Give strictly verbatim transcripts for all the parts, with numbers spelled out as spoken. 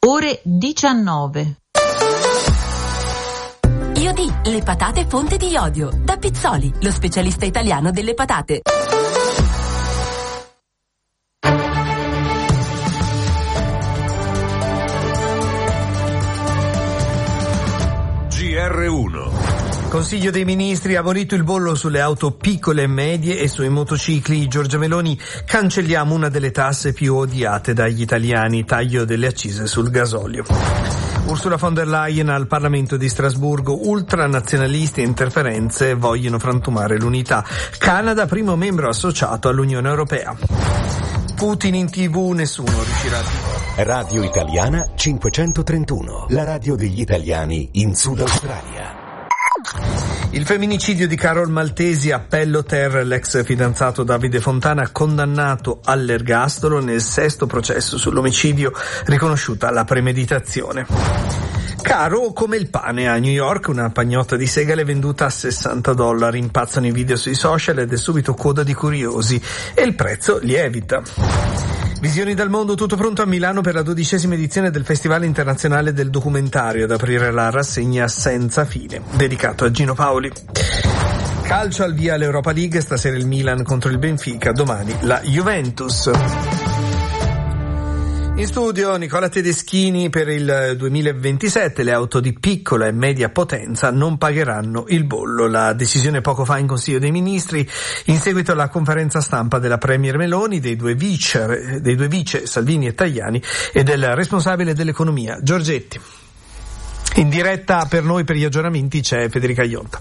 ore diciannove. Iodi, le patate fonte di iodio. Da Pizzoli, lo specialista italiano delle patate. G R uno. Consiglio dei Ministri ha abolito il bollo sulle auto piccole e medie e sui motocicli. Giorgia Meloni: cancelliamo una delle tasse più odiate dagli italiani, taglio delle accise sul gasolio. Ursula von der Leyen al Parlamento di Strasburgo: ultranazionalisti e interferenze vogliono frantumare l'unità. Canada, primo membro associato all'Unione Europea. Putin in tv, nessuno riuscirà a... Radio Italiana cinquecentotrentuno, la radio degli italiani in Sud Australia. Il femminicidio di Carol Maltesi, appello ter l'ex fidanzato Davide Fontana condannato all'ergastolo nel sesto processo sull'omicidio, riconosciuta la premeditazione. Caro come il pane a New York, una pagnotta di segale venduta a sessanta dollari, impazzano i video sui social ed è subito coda di curiosi e il prezzo lievita. Visioni dal mondo, tutto pronto a Milano per la dodicesima edizione del Festival Internazionale del Documentario, ad aprire la rassegna Senza Fine, dedicato a Gino Paoli. Calcio, al via l'Europa League, stasera il Milan contro il Benfica, domani la Juventus. In studio Nicola Tedeschini. Per il duemilaventisette le auto di piccola e media potenza non pagheranno il bollo. La decisione poco fa in Consiglio dei Ministri in seguito alla conferenza stampa della Premier Meloni, dei due vice, dei due vice Salvini e Tajani e del responsabile dell'economia Giorgetti. In diretta per noi per gli aggiornamenti c'è Federica Ionta.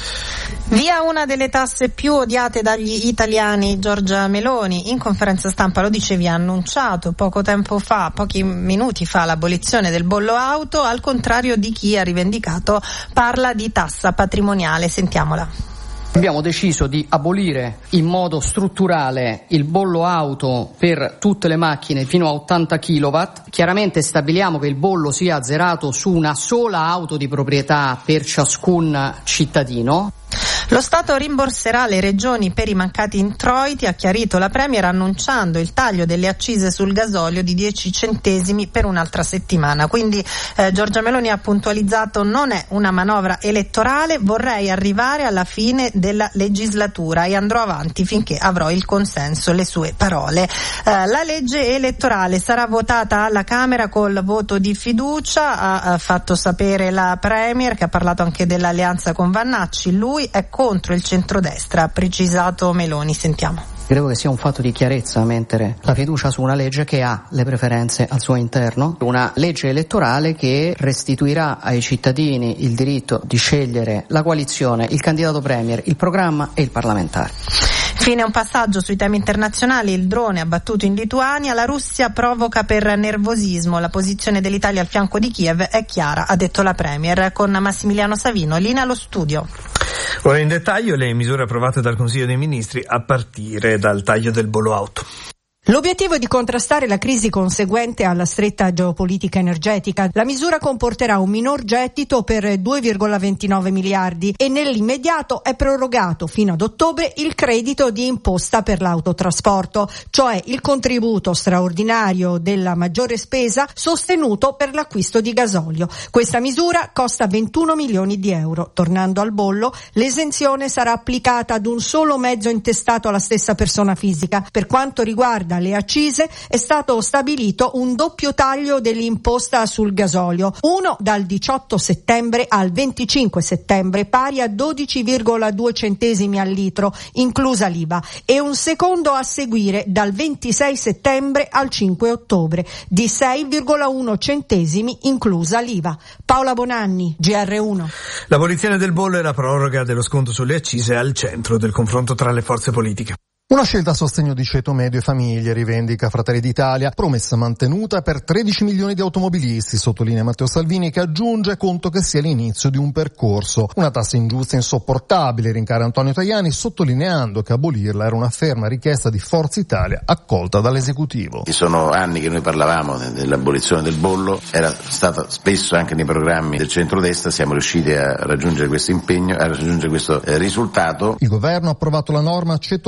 Via una delle tasse più odiate dagli italiani. Giorgia Meloni in conferenza stampa, lo dicevi, ha annunciato poco tempo fa, pochi minuti fa, l'abolizione del bollo auto, al contrario di chi ha rivendicato, parla di tassa patrimoniale. Sentiamola. Abbiamo deciso di abolire in modo strutturale il bollo auto per tutte le macchine fino a ottanta chilowatt. Chiaramente stabiliamo che il bollo sia azzerato su una sola auto di proprietà per ciascun cittadino. Lo Stato rimborserà le regioni per i mancati introiti, ha chiarito la Premier annunciando il taglio delle accise sul gasolio di dieci centesimi per un'altra settimana. Quindi eh, Giorgia Meloni ha puntualizzato: non è una manovra elettorale, vorrei arrivare alla fine della legislatura e andrò avanti finché avrò il consenso, le sue parole. Eh, la legge elettorale sarà votata alla Camera col voto di fiducia, ha, ha fatto sapere la Premier, che ha parlato anche dell'alleanza con Vannacci. Lui è contro il centrodestra, ha precisato Meloni. Sentiamo. Credo che sia un fatto di chiarezza mettere la fiducia su una legge che ha le preferenze al suo interno, una legge elettorale che restituirà ai cittadini il diritto di scegliere la coalizione, il candidato premier, il programma e il parlamentare. Infine un passaggio sui temi internazionali: il drone abbattuto in Lituania, la Russia provoca per nervosismo, la posizione dell'Italia al fianco di Kiev è chiara, ha detto la Premier. Con Massimiliano Savino, linea allo studio. Ora in dettaglio le misure approvate dal Consiglio dei Ministri, a partire dal taglio del bollo auto. L'obiettivo è di contrastare la crisi conseguente alla stretta geopolitica energetica. La misura comporterà un minor gettito per due virgola ventinove miliardi e nell'immediato è prorogato fino ad ottobre il credito di imposta per l'autotrasporto, cioè il contributo straordinario della maggiore spesa sostenuto per l'acquisto di gasolio. Questa misura costa ventuno milioni di euro. Tornando al bollo, l'esenzione sarà applicata ad un solo mezzo intestato alla stessa persona fisica. Per quanto riguarda le accise, è stato stabilito un doppio taglio dell'imposta sul gasolio, uno dal diciotto settembre al venticinque settembre pari a dodici virgola due centesimi al litro, inclusa l'I V A, e un secondo a seguire dal ventisei settembre al cinque ottobre di sei virgola uno centesimi, inclusa l'I V A. Paola Bonanni, G R uno. L'abolizione del bollo e la proroga dello sconto sulle accise è al centro del confronto tra le forze politiche. Una scelta a sostegno di ceto medio e famiglie, rivendica Fratelli d'Italia, promessa mantenuta per tredici milioni di automobilisti, sottolinea Matteo Salvini, che aggiunge conto che sia l'inizio di un percorso. Una tassa ingiusta e insopportabile, rincara Antonio Tajani, sottolineando che abolirla era una ferma richiesta di Forza Italia accolta dall'esecutivo. Sono anni che noi parlavamo dell'abolizione del bollo, era stata spesso anche nei programmi del centrodestra, siamo riusciti a raggiungere questo impegno, a raggiungere questo eh, risultato. Il governo ha approvato la norma accetto la qualunque,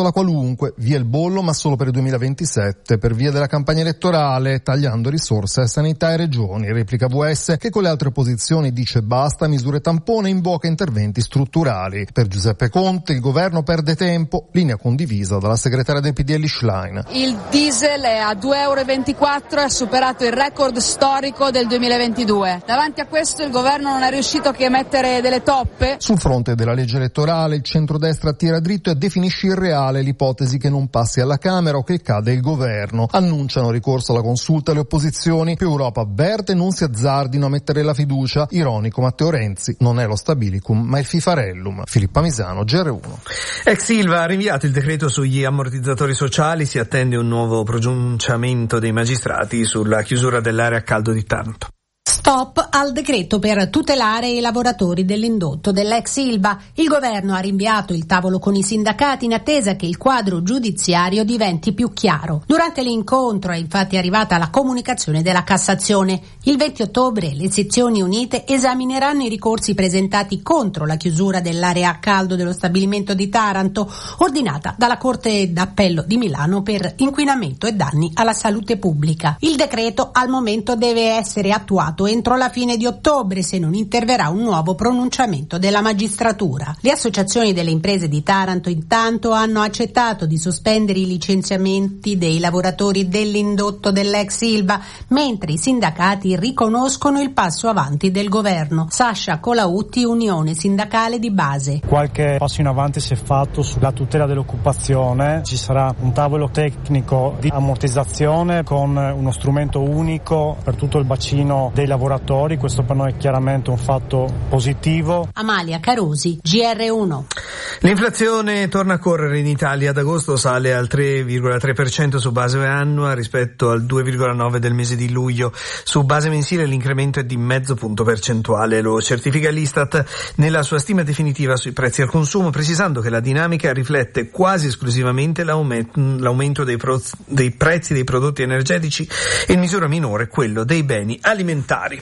dunque via il bollo, ma solo per il duemilaventisette, per via della campagna elettorale, tagliando risorse a sanità e regioni. Replica V S, che con le altre opposizioni dice basta misure tampone e invoca interventi strutturali. Per Giuseppe Conte il governo perde tempo, linea condivisa dalla segretaria del P D L Schlein. Il diesel è a due e ventiquattro euro e ha superato il record storico del duemilaventidue. Davanti a questo il governo non è riuscito che a mettere delle toppe. Sul fronte della legge elettorale il centrodestra tira dritto e definisce irreale l'ipotesi che non passi alla Camera o che cade il governo. Annunciano ricorso alla consulta alle opposizioni. Più Europa avverte, non si azzardino a mettere la fiducia. Ironico Matteo Renzi, non è lo stabilicum ma il fifarellum. Filippa Misano, G R uno. Ex Ilva ha rinviato il decreto sugli ammortizzatori sociali, si attende un nuovo pronunciamento dei magistrati sulla chiusura dell'area a caldo di Taranto. Stop al decreto per tutelare i lavoratori dell'indotto dell'ex Ilva. Il governo ha rinviato il tavolo con i sindacati in attesa che il quadro giudiziario diventi più chiaro. Durante l'incontro è infatti arrivata la comunicazione della Cassazione. Il venti ottobre le sezioni unite esamineranno i ricorsi presentati contro la chiusura dell'area a caldo dello stabilimento di Taranto, ordinata dalla Corte d'Appello di Milano per inquinamento e danni alla salute pubblica. Il decreto al momento deve essere attuato entro la fine di ottobre se non interverrà un nuovo pronunciamento della magistratura. Le associazioni delle imprese di Taranto intanto hanno accettato di sospendere i licenziamenti dei lavoratori dell'indotto dell'ex Ilva, mentre i sindacati riconoscono il passo avanti del governo. Sasha Colautti, Unione Sindacale di Base. Qualche passo in avanti si è fatto sulla tutela dell'occupazione, ci sarà un tavolo tecnico di ammortizzazione con uno strumento unico per tutto il bacino dei lavoratori, questo per noi è chiaramente un fatto positivo. Amalia Carosi, G R uno. L'inflazione torna a correre in Italia, ad agosto sale al tre virgola tre per cento su base annua rispetto al due virgola nove per cento del mese di luglio. Su base mensile l'incremento è di mezzo punto percentuale, lo certifica l'Istat nella sua stima definitiva sui prezzi al consumo, precisando che la dinamica riflette quasi esclusivamente l'aumento, l'aumento dei, pro, dei prezzi dei prodotti energetici e in misura minore quello dei beni alimentari.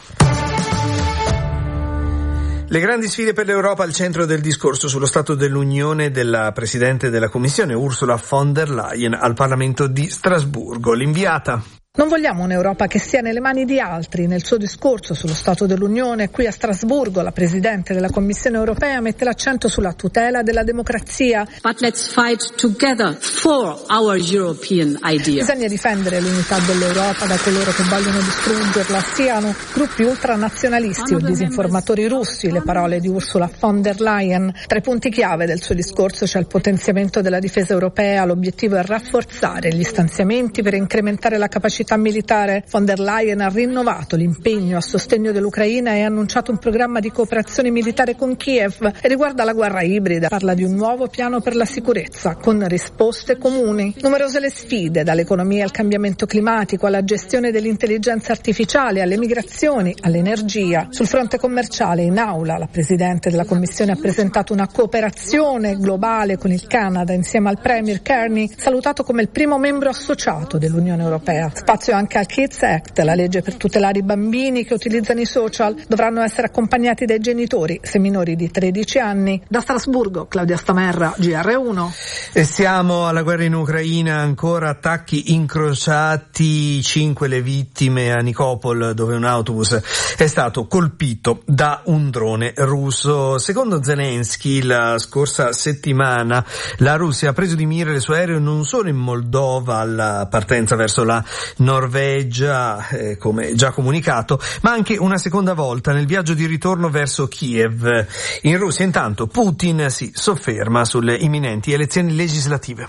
Le grandi sfide per l'Europa al centro del discorso sullo Stato dell'Unione della Presidente della Commissione Ursula von der Leyen al Parlamento di Strasburgo. L'inviata. Non vogliamo un'Europa che sia nelle mani di altri. Nel suo discorso sullo Stato dell'Unione qui a Strasburgo, la Presidente della Commissione europea mette l'accento sulla tutela della democrazia. But let's fight together for our European idea. Bisogna difendere l'unità dell'Europa da coloro che vogliono distruggerla, siano gruppi ultranazionalisti o disinformatori russi, le parole di Ursula von der Leyen. Tra i punti chiave del suo discorso c'è il potenziamento della difesa europea, l'obiettivo è rafforzare gli stanziamenti per incrementare la capacità militare. Von der Leyen ha rinnovato l'impegno a sostegno dell'Ucraina e ha annunciato un programma di cooperazione militare con Kiev e riguarda la guerra ibrida. Parla di un nuovo piano per la sicurezza con risposte comuni. Numerose le sfide, dall'economia al cambiamento climatico, alla gestione dell'intelligenza artificiale, alle migrazioni, all'energia. Sul fronte commerciale in aula la Presidente della Commissione ha presentato una cooperazione globale con il Canada insieme al Premier Carney, salutato come il primo membro associato dell'Unione Europea. Spazio anche al Kids Act, la legge per tutelare i bambini che utilizzano i social. Dovranno essere accompagnati dai genitori se minori di tredici anni. Da Strasburgo, Claudia Stamerra, G R uno. E siamo alla guerra in Ucraina, ancora attacchi incrociati, cinque le vittime a Nikopol, dove un autobus è stato colpito da un drone russo. Secondo Zelensky, la scorsa settimana la Russia ha preso di mira il suo aereo non solo in Moldova alla partenza verso la Norvegia, eh, come già comunicato, ma anche una seconda volta nel viaggio di ritorno verso Kiev. In Russia intanto Putin si sofferma sulle imminenti elezioni legislative.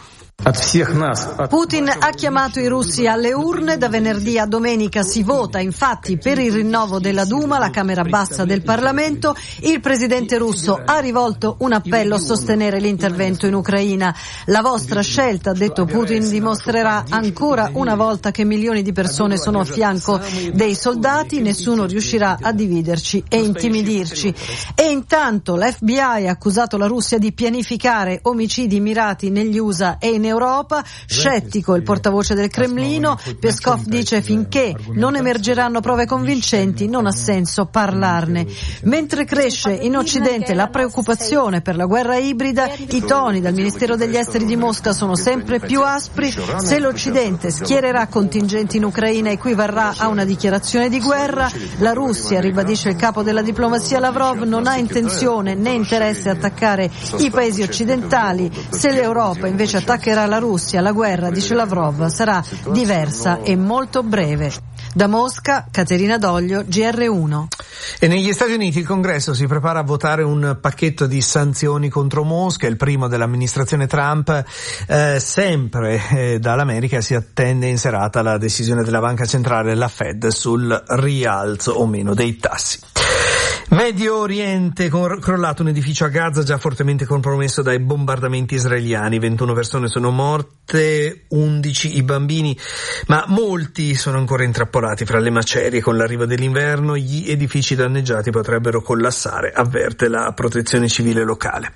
Putin ha chiamato i russi alle urne, da venerdì a domenica si vota infatti per il rinnovo della Duma, la Camera bassa del Parlamento. Il presidente russo ha rivolto un appello a sostenere l'intervento in Ucraina. La vostra scelta, ha detto Putin, dimostrerà ancora una volta che milioni di persone sono a fianco dei soldati, nessuno riuscirà a dividerci e intimidirci. E intanto l'F B I ha accusato la Russia di pianificare omicidi mirati negli U S A e in Europa. Scettico il portavoce del Cremlino. Peskov dice finché non emergeranno prove convincenti non ha senso parlarne. Mentre cresce in Occidente la preoccupazione per la guerra ibrida, i toni dal Ministero degli Esteri di Mosca sono sempre più aspri. Se l'Occidente schiererà contingenti in Ucraina equivarrà a una dichiarazione di guerra. La Russia, ribadisce il capo della diplomazia Lavrov, non ha intenzione né interesse a attaccare i paesi occidentali. Se l'Europa invece attaccherà la Russia, la guerra, dice Lavrov, sarà diversa e molto breve. Da Mosca, Caterina Doglio, G R uno. E negli Stati Uniti il Congresso si prepara a votare un pacchetto di sanzioni contro Mosca, il primo dell'amministrazione Trump. Eh, sempre eh, dall'America si attende in serata la decisione della Banca Centrale, la Fed, sul rialzo o meno dei tassi. Medio Oriente, crollato un edificio a Gaza già fortemente compromesso dai bombardamenti israeliani. ventuno persone sono morte, undici i bambini, ma molti sono ancora intrappolati fra le macerie. Con l'arrivo dell'inverno gli edifici danneggiati potrebbero collassare, avverte la protezione civile locale.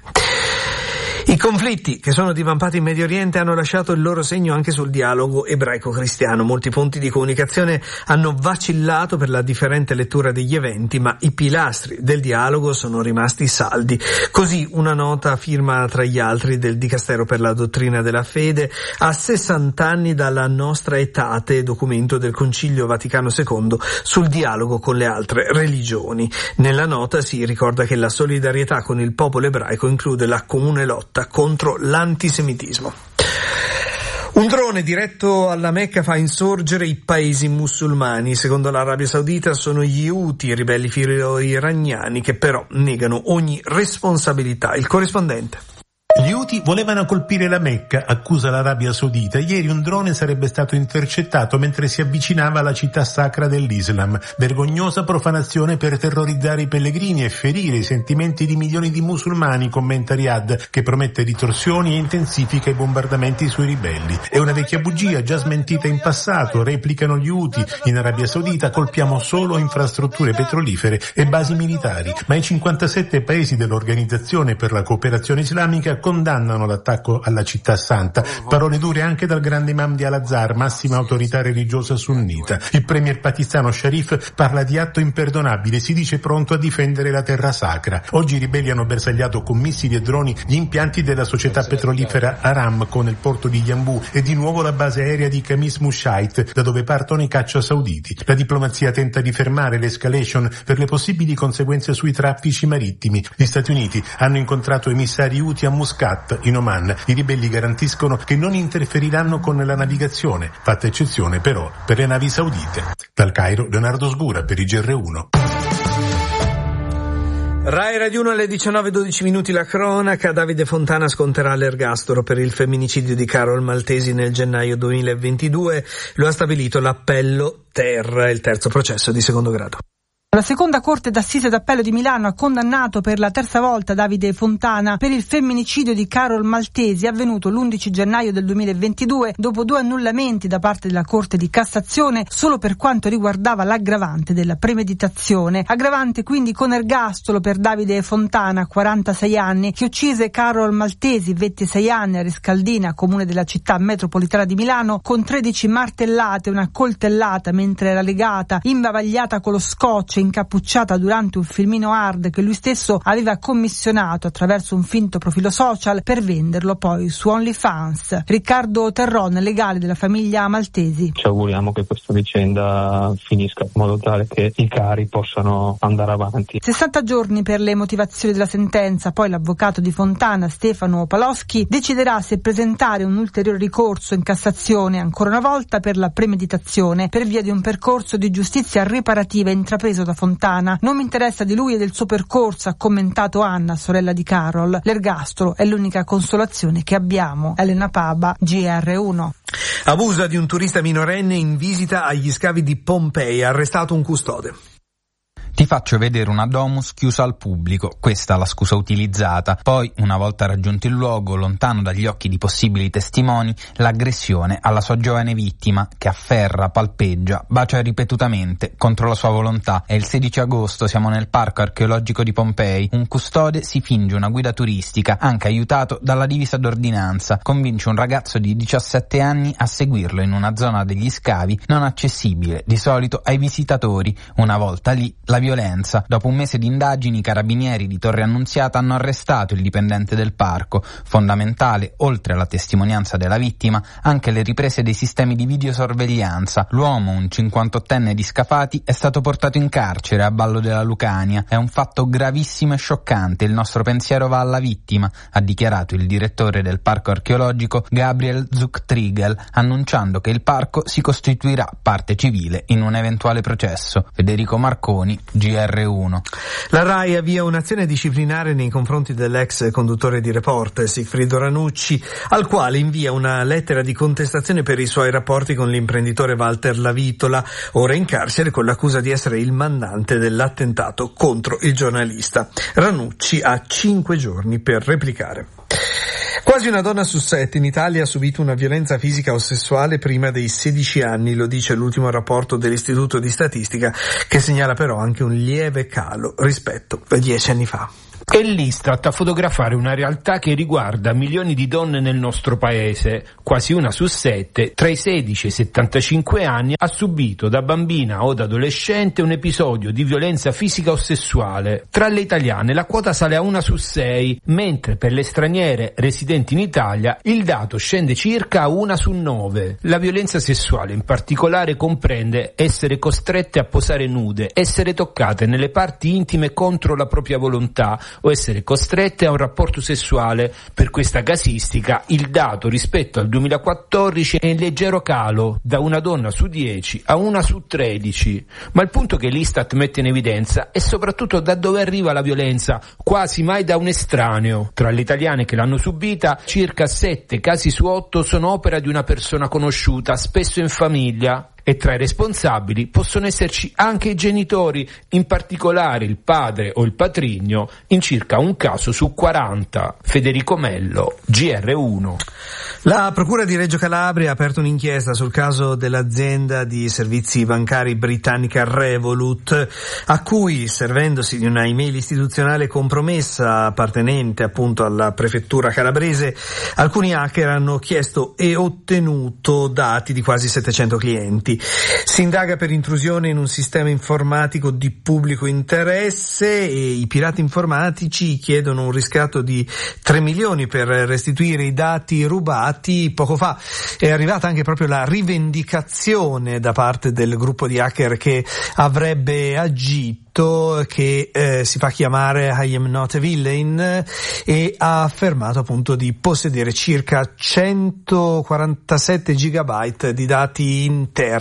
I conflitti che sono divampati in Medio Oriente hanno lasciato il loro segno anche sul dialogo ebraico-cristiano. Molti punti di comunicazione hanno vacillato per la differente lettura degli eventi, ma i pilastri del dialogo sono rimasti saldi. Così una nota firma tra gli altri del Dicastero per la dottrina della fede a sessanta anni dalla Nostra Aetate, documento del Concilio Vaticano secondo sul dialogo con le altre religioni. Nella nota si ricorda che la solidarietà con il popolo ebraico include la comune lotta contro l'antisemitismo. Un drone diretto alla Mecca fa insorgere i paesi musulmani. Secondo l'Arabia Saudita sono gli Houthi, i ribelli filo-iraniani, che però negano ogni responsabilità. Il corrispondente. Gli Houthi volevano colpire la Mecca, accusa l'Arabia Saudita. Ieri un drone sarebbe stato intercettato mentre si avvicinava alla città sacra dell'Islam. Vergognosa profanazione per terrorizzare i pellegrini e ferire i sentimenti di milioni di musulmani, commenta Riyadh, che promette ritorsioni e intensifica i bombardamenti sui ribelli. È una vecchia bugia già smentita in passato, replicano gli Houthi. In Arabia Saudita colpiamo solo infrastrutture petrolifere e basi militari, ma i cinquantasette paesi dell'Organizzazione per la Cooperazione Islamica condannano l'attacco alla città santa. Parole dure anche dal grande imam di Al-Azhar, massima autorità religiosa sunnita. Il premier pakistano Sharif parla di atto imperdonabile, si dice pronto a difendere la terra sacra. Oggi i ribelli hanno bersagliato con missili e droni gli impianti della società petrolifera Aramco nel porto di Yanbu e di nuovo la base aerea di Khamis Mushait, da dove partono i caccia sauditi. La diplomazia tenta di fermare l'escalation per le possibili conseguenze sui traffici marittimi. Gli Stati Uniti hanno incontrato emissari Houthi a Muscat, in Oman. I ribelli garantiscono che non interferiranno con la navigazione, fatta eccezione però per le navi saudite. Dal Cairo, Leonardo Sgura per i G R uno. Rai Radio uno alle diciannove e dodici minuti la cronaca. Davide Fontana sconterà l'ergastolo per il femminicidio di Carol Maltesi nel gennaio duemilaventidue. Lo ha stabilito l'appello Ter, il terzo processo di secondo grado. La seconda Corte d'Assise d'Appello di Milano ha condannato per la terza volta Davide Fontana per il femminicidio di Carol Maltesi avvenuto l'undici gennaio del duemilaventidue dopo due annullamenti da parte della Corte di Cassazione solo per quanto riguardava l'aggravante della premeditazione. Aggravante quindi con ergastolo per Davide Fontana, quarantasei anni, che uccise Carol Maltesi, ventisei anni, a Rescaldina, comune della città metropolitana di Milano, con tredici martellate e una coltellata mentre era legata, imbavagliata con lo scotch, incappucciata durante un filmino hard che lui stesso aveva commissionato attraverso un finto profilo social per venderlo poi su OnlyFans. Riccardo Terron, legale della famiglia Maltesi. Ci auguriamo che questa vicenda finisca in modo tale che i cari possano andare avanti. sessanta giorni per le motivazioni della sentenza, poi l'avvocato di Fontana, Stefano Paloschi, deciderà se presentare un ulteriore ricorso in Cassazione ancora una volta per la premeditazione per via di un percorso di giustizia riparativa intrapreso da Fontana. Non mi interessa di lui e del suo percorso, ha commentato Anna, sorella di Carol. L'ergastolo è l'unica consolazione che abbiamo. Elena Paba, G R uno. Abusa di un turista minorenne in visita agli scavi di Pompei, arrestato un custode. Ti faccio vedere una domus chiusa al pubblico, questa la scusa utilizzata. Poi, una volta raggiunto il luogo, lontano dagli occhi di possibili testimoni, l'aggressione alla sua giovane vittima, che afferra, palpeggia, bacia ripetutamente contro la sua volontà. È il sedici agosto, siamo nel parco archeologico di Pompei. Un custode si finge una guida turistica, anche aiutato dalla divisa d'ordinanza. Convince un ragazzo di diciassette anni a seguirlo in una zona degli scavi non accessibile di solito ai visitatori. Una volta lì, la violenza. Dopo un mese di indagini, i carabinieri di Torre Annunziata hanno arrestato il dipendente del parco. Fondamentale, oltre alla testimonianza della vittima, anche le riprese dei sistemi di videosorveglianza. L'uomo, un cinquantottenne di Scafati, è stato portato in carcere a Ballo della Lucania. È un fatto gravissimo e scioccante. Il nostro pensiero va alla vittima, ha dichiarato il direttore del parco archeologico Gabriel Zuchtriegel, annunciando che il parco si costituirà parte civile in un eventuale processo. Federico Marconi, G R uno. La RAI avvia un'azione disciplinare nei confronti dell'ex conduttore di Report, Sigfrido Ranucci, al quale invia una lettera di contestazione per i suoi rapporti con l'imprenditore Walter Lavitola, ora in carcere con l'accusa di essere il mandante dell'attentato contro il giornalista. Ranucci ha cinque giorni per replicare. Quasi una donna su sette in Italia ha subito una violenza fisica o sessuale prima dei sedici anni, lo dice l'ultimo rapporto dell'Istituto di Statistica, che segnala però anche un lieve calo rispetto a dieci anni fa. È l'Istat a fotografare una realtà che riguarda milioni di donne nel nostro paese. Quasi una su sette, tra i sedici e i settantacinque anni, ha subito da bambina o da adolescente un episodio di violenza fisica o sessuale. Tra le italiane la quota sale a una su sei, mentre per le straniere residenti in Italia il dato scende circa a una su nove. La violenza sessuale in particolare comprende essere costrette a posare nude, essere toccate nelle parti intime contro la propria volontà, o essere costrette a un rapporto sessuale. Per questa casistica il dato rispetto al duemilaquattordici è in leggero calo, da una donna su dieci a una su tredici. Ma il punto che l'Istat mette in evidenza è soprattutto da dove arriva la violenza, quasi mai da un estraneo. Tra le italiane che l'hanno subita, circa sette casi su otto sono opera di una persona conosciuta, spesso in famiglia. E tra i responsabili possono esserci anche i genitori, in particolare il padre o il patrigno, in circa un caso su quaranta. Federico Mello, G R uno. La Procura di Reggio Calabria ha aperto un'inchiesta sul caso dell'azienda di servizi bancari britannica Revolut, a cui, servendosi di una email istituzionale compromessa appartenente appunto alla prefettura calabrese, alcuni hacker hanno chiesto e ottenuto dati di quasi settecento clienti. Si indaga per intrusione in un sistema informatico di pubblico interesse e i pirati informatici chiedono un riscatto di tre milioni per restituire i dati rubati. Poco fa è arrivata anche proprio la rivendicazione da parte del gruppo di hacker che avrebbe agito, che eh, si fa chiamare I am not a villain, e ha affermato appunto di possedere circa centoquarantasette gigabyte di dati interni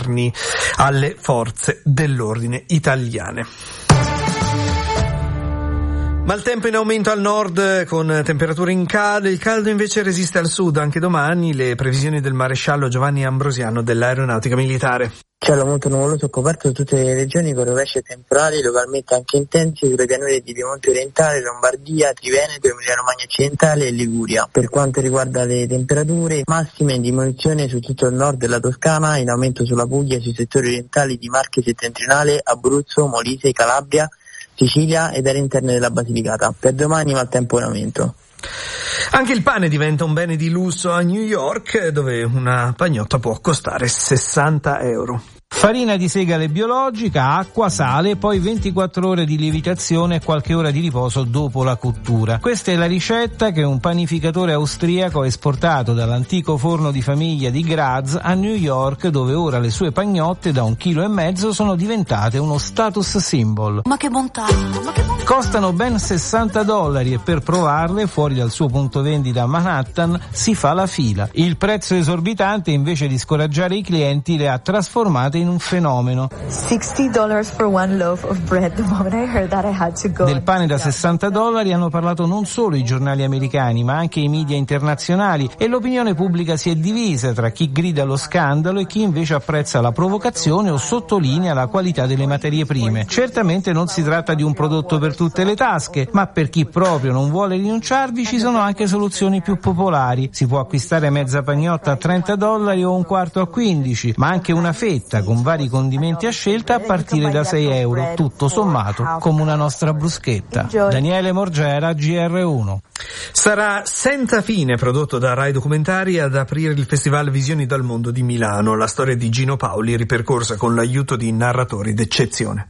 alle forze dell'ordine italiane. Ma il tempo in aumento al nord con temperature in calo, il caldo invece resiste al sud anche domani. Le previsioni del maresciallo Giovanni Ambrosiano dell'Aeronautica Militare. Cielo molto nuvoloso coperto su tutte le regioni con rovesci temporali localmente anche intensi sulle pianure di Piemonte orientale, Lombardia, Triveneto, Emilia Romagna occidentale e Liguria. Per quanto riguarda le temperature, massime in diminuzione su tutto il nord della Toscana, in aumento sulla Puglia e sui settori orientali di Marche settentrionale, Abruzzo, Molise, Calabria, Sicilia ed aree interne della Basilicata. Per domani maltempo in aumento. Anche il pane diventa un bene di lusso a New York, dove una pagnotta può costare sessanta euro. Farina di segale biologica, acqua, sale, poi ventiquattro ore di lievitazione e qualche ora di riposo dopo la cottura. Questa è la ricetta che un panificatore austriaco ha esportato dall'antico forno di famiglia di Graz a New York, dove ora le sue pagnotte da un chilo e mezzo sono diventate uno status symbol. Ma che bontà! Ma che bontà! Costano ben sessanta dollari e per provarle, fuori dal suo punto vendita a Manhattan, si fa la fila. Il prezzo esorbitante, invece di scoraggiare i clienti, le ha trasformate in un fenomeno. sixty dollars for one loaf of bread. The moment I heard that I had to go. Del pane da sessanta dollari hanno parlato non solo i giornali americani, ma anche i media internazionali, e l'opinione pubblica si è divisa tra chi grida allo scandalo e chi invece apprezza la provocazione o sottolinea la qualità delle materie prime. Certamente non si tratta di un prodotto per tutte le tasche, ma per chi proprio non vuole rinunciarvi ci sono anche soluzioni più popolari. Si può acquistare mezza pagnotta a trenta dollari o un quarto a quindici, ma anche una fetta con vari condimenti a scelta a partire da sei euro, tutto sommato come una nostra bruschetta. Daniele Morgera, G R uno. Sarà Senza fine, prodotto da Rai Documentari, ad aprire il Festival Visioni dal Mondo di Milano. La storia di Gino Paoli ripercorsa con l'aiuto di narratori d'eccezione.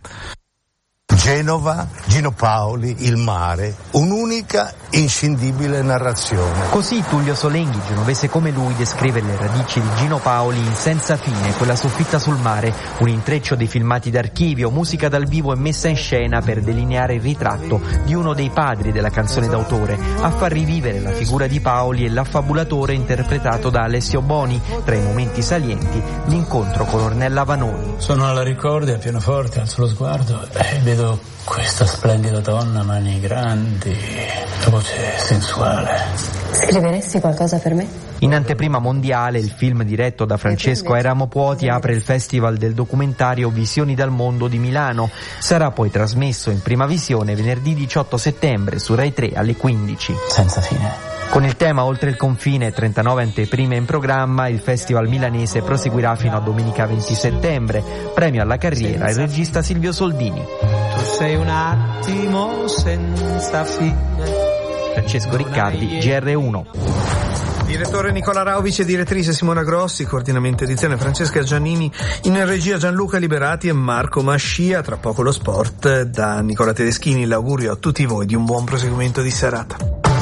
Genova, Gino Paoli, il mare, un'unica inscindibile narrazione. Così Tullio Solenghi, genovese come lui, descrive le radici di Gino Paoli in Senza fine, quella soffitta sul mare, un intreccio di filmati d'archivio, musica dal vivo e messa in scena per delineare il ritratto di uno dei padri della canzone d'autore, a far rivivere la figura di Paoli e l'affabulatore interpretato da Alessio Boni. Tra i momenti salienti, l'incontro con Ornella Vanoni. Sono alla Ricordia, pianoforte, alzo lo sguardo e vedo questa splendida donna, mani grandi, voce sensuale. Scriveresti qualcosa per me? In anteprima mondiale, il film diretto da Francesco Eramo Puoti apre il Festival del documentario Visioni dal Mondo di Milano. Sarà poi trasmesso in prima visione venerdì diciotto settembre su Rai tre alle quindici. Senza fine. Con il tema Oltre il confine e trentanove anteprime in programma, il festival milanese proseguirà fino a domenica venti settembre. Premio alla carriera il regista Silvio Soldini. Tu sei un attimo senza fine. Francesco Riccardi, G R uno. Direttore Nicola Rau, vice direttrice Simona Grossi, coordinamento edizione Francesca Giannini, in regia Gianluca Liberati e Marco Mascia. Tra poco lo sport da Nicola Tedeschini. L'augurio a tutti voi di un buon proseguimento di serata.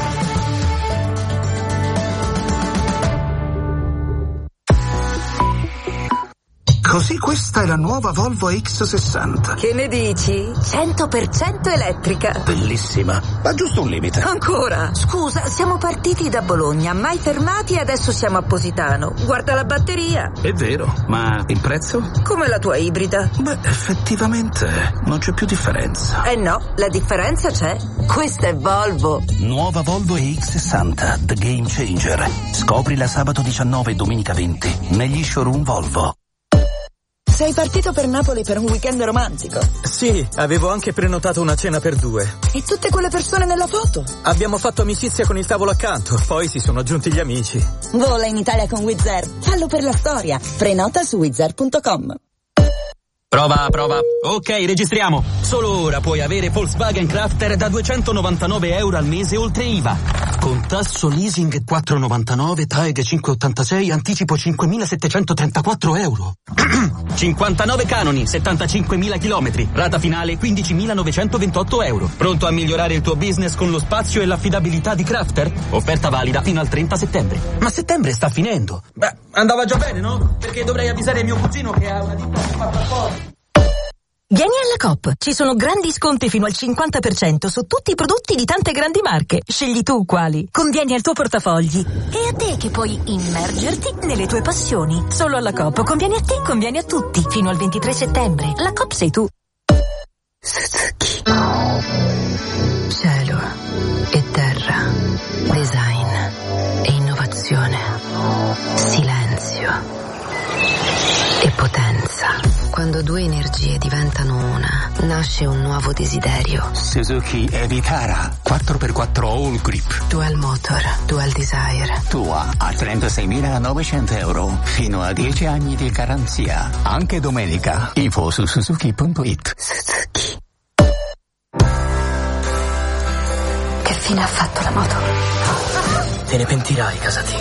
Così questa è la nuova Volvo X sessanta. Che ne dici? cento per cento elettrica. Bellissima, ma giusto un limite. Ancora? Scusa, siamo partiti da Bologna, mai fermati e adesso siamo a Positano. Guarda la batteria. È vero, ma il prezzo? Come la tua ibrida. Beh, effettivamente non c'è più differenza. Eh no, la differenza c'è. Questa è Volvo. Nuova Volvo X sessanta, The Game Changer. Scoprila sabato diciannove e domenica venti negli showroom Volvo. Sei partito per Napoli per un weekend romantico? Sì, avevo anche prenotato una cena per due. E tutte quelle persone nella foto? Abbiamo fatto amicizia con il tavolo accanto, poi si sono aggiunti gli amici. Vola in Italia con Wizz Air. Fallo per la storia. Prenota su wizz air punto com. Prova, prova. Ok, registriamo. Solo ora puoi avere Volkswagen Crafter da duecentonovantanove euro al mese oltre I V A. Con tasso leasing quattro virgola novantanove, T A E G cinque virgola ottantasei, anticipo cinquemilasettecentotrentaquattro euro. cinquantanove canoni, settantacinquemila chilometri, rata finale quindicimilanovecentoventotto euro. Pronto a migliorare il tuo business con lo spazio e l'affidabilità di Crafter? Offerta valida fino al trenta settembre. Ma settembre sta finendo. Beh, andava già bene, no? Perché dovrei avvisare mio cugino che ha una ditta di fatta fuori. Vieni alla Coop, ci sono grandi sconti fino al cinquanta per cento su tutti i prodotti di tante grandi marche. Scegli tu quali. Convieni al tuo portafogli. E a te che puoi immergerti nelle tue passioni. Solo alla Coop, convieni a te, convieni a tutti. Fino al ventitré settembre. La Coop sei tu. Suzuki. Cielo e terra. Design e innovazione. Silenzio e potenza. Quando due energie diventano una, nasce un nuovo desiderio. Suzuki Evitara quattro per quattro All Grip. Dual Motor, Dual Desire. Tua a trentaseimilanovecento euro. Fino a dieci anni di garanzia. Anche domenica. Info su suzuki punto it. Suzuki. Che fine ha fatto la moto? Te ne pentirai, Casati.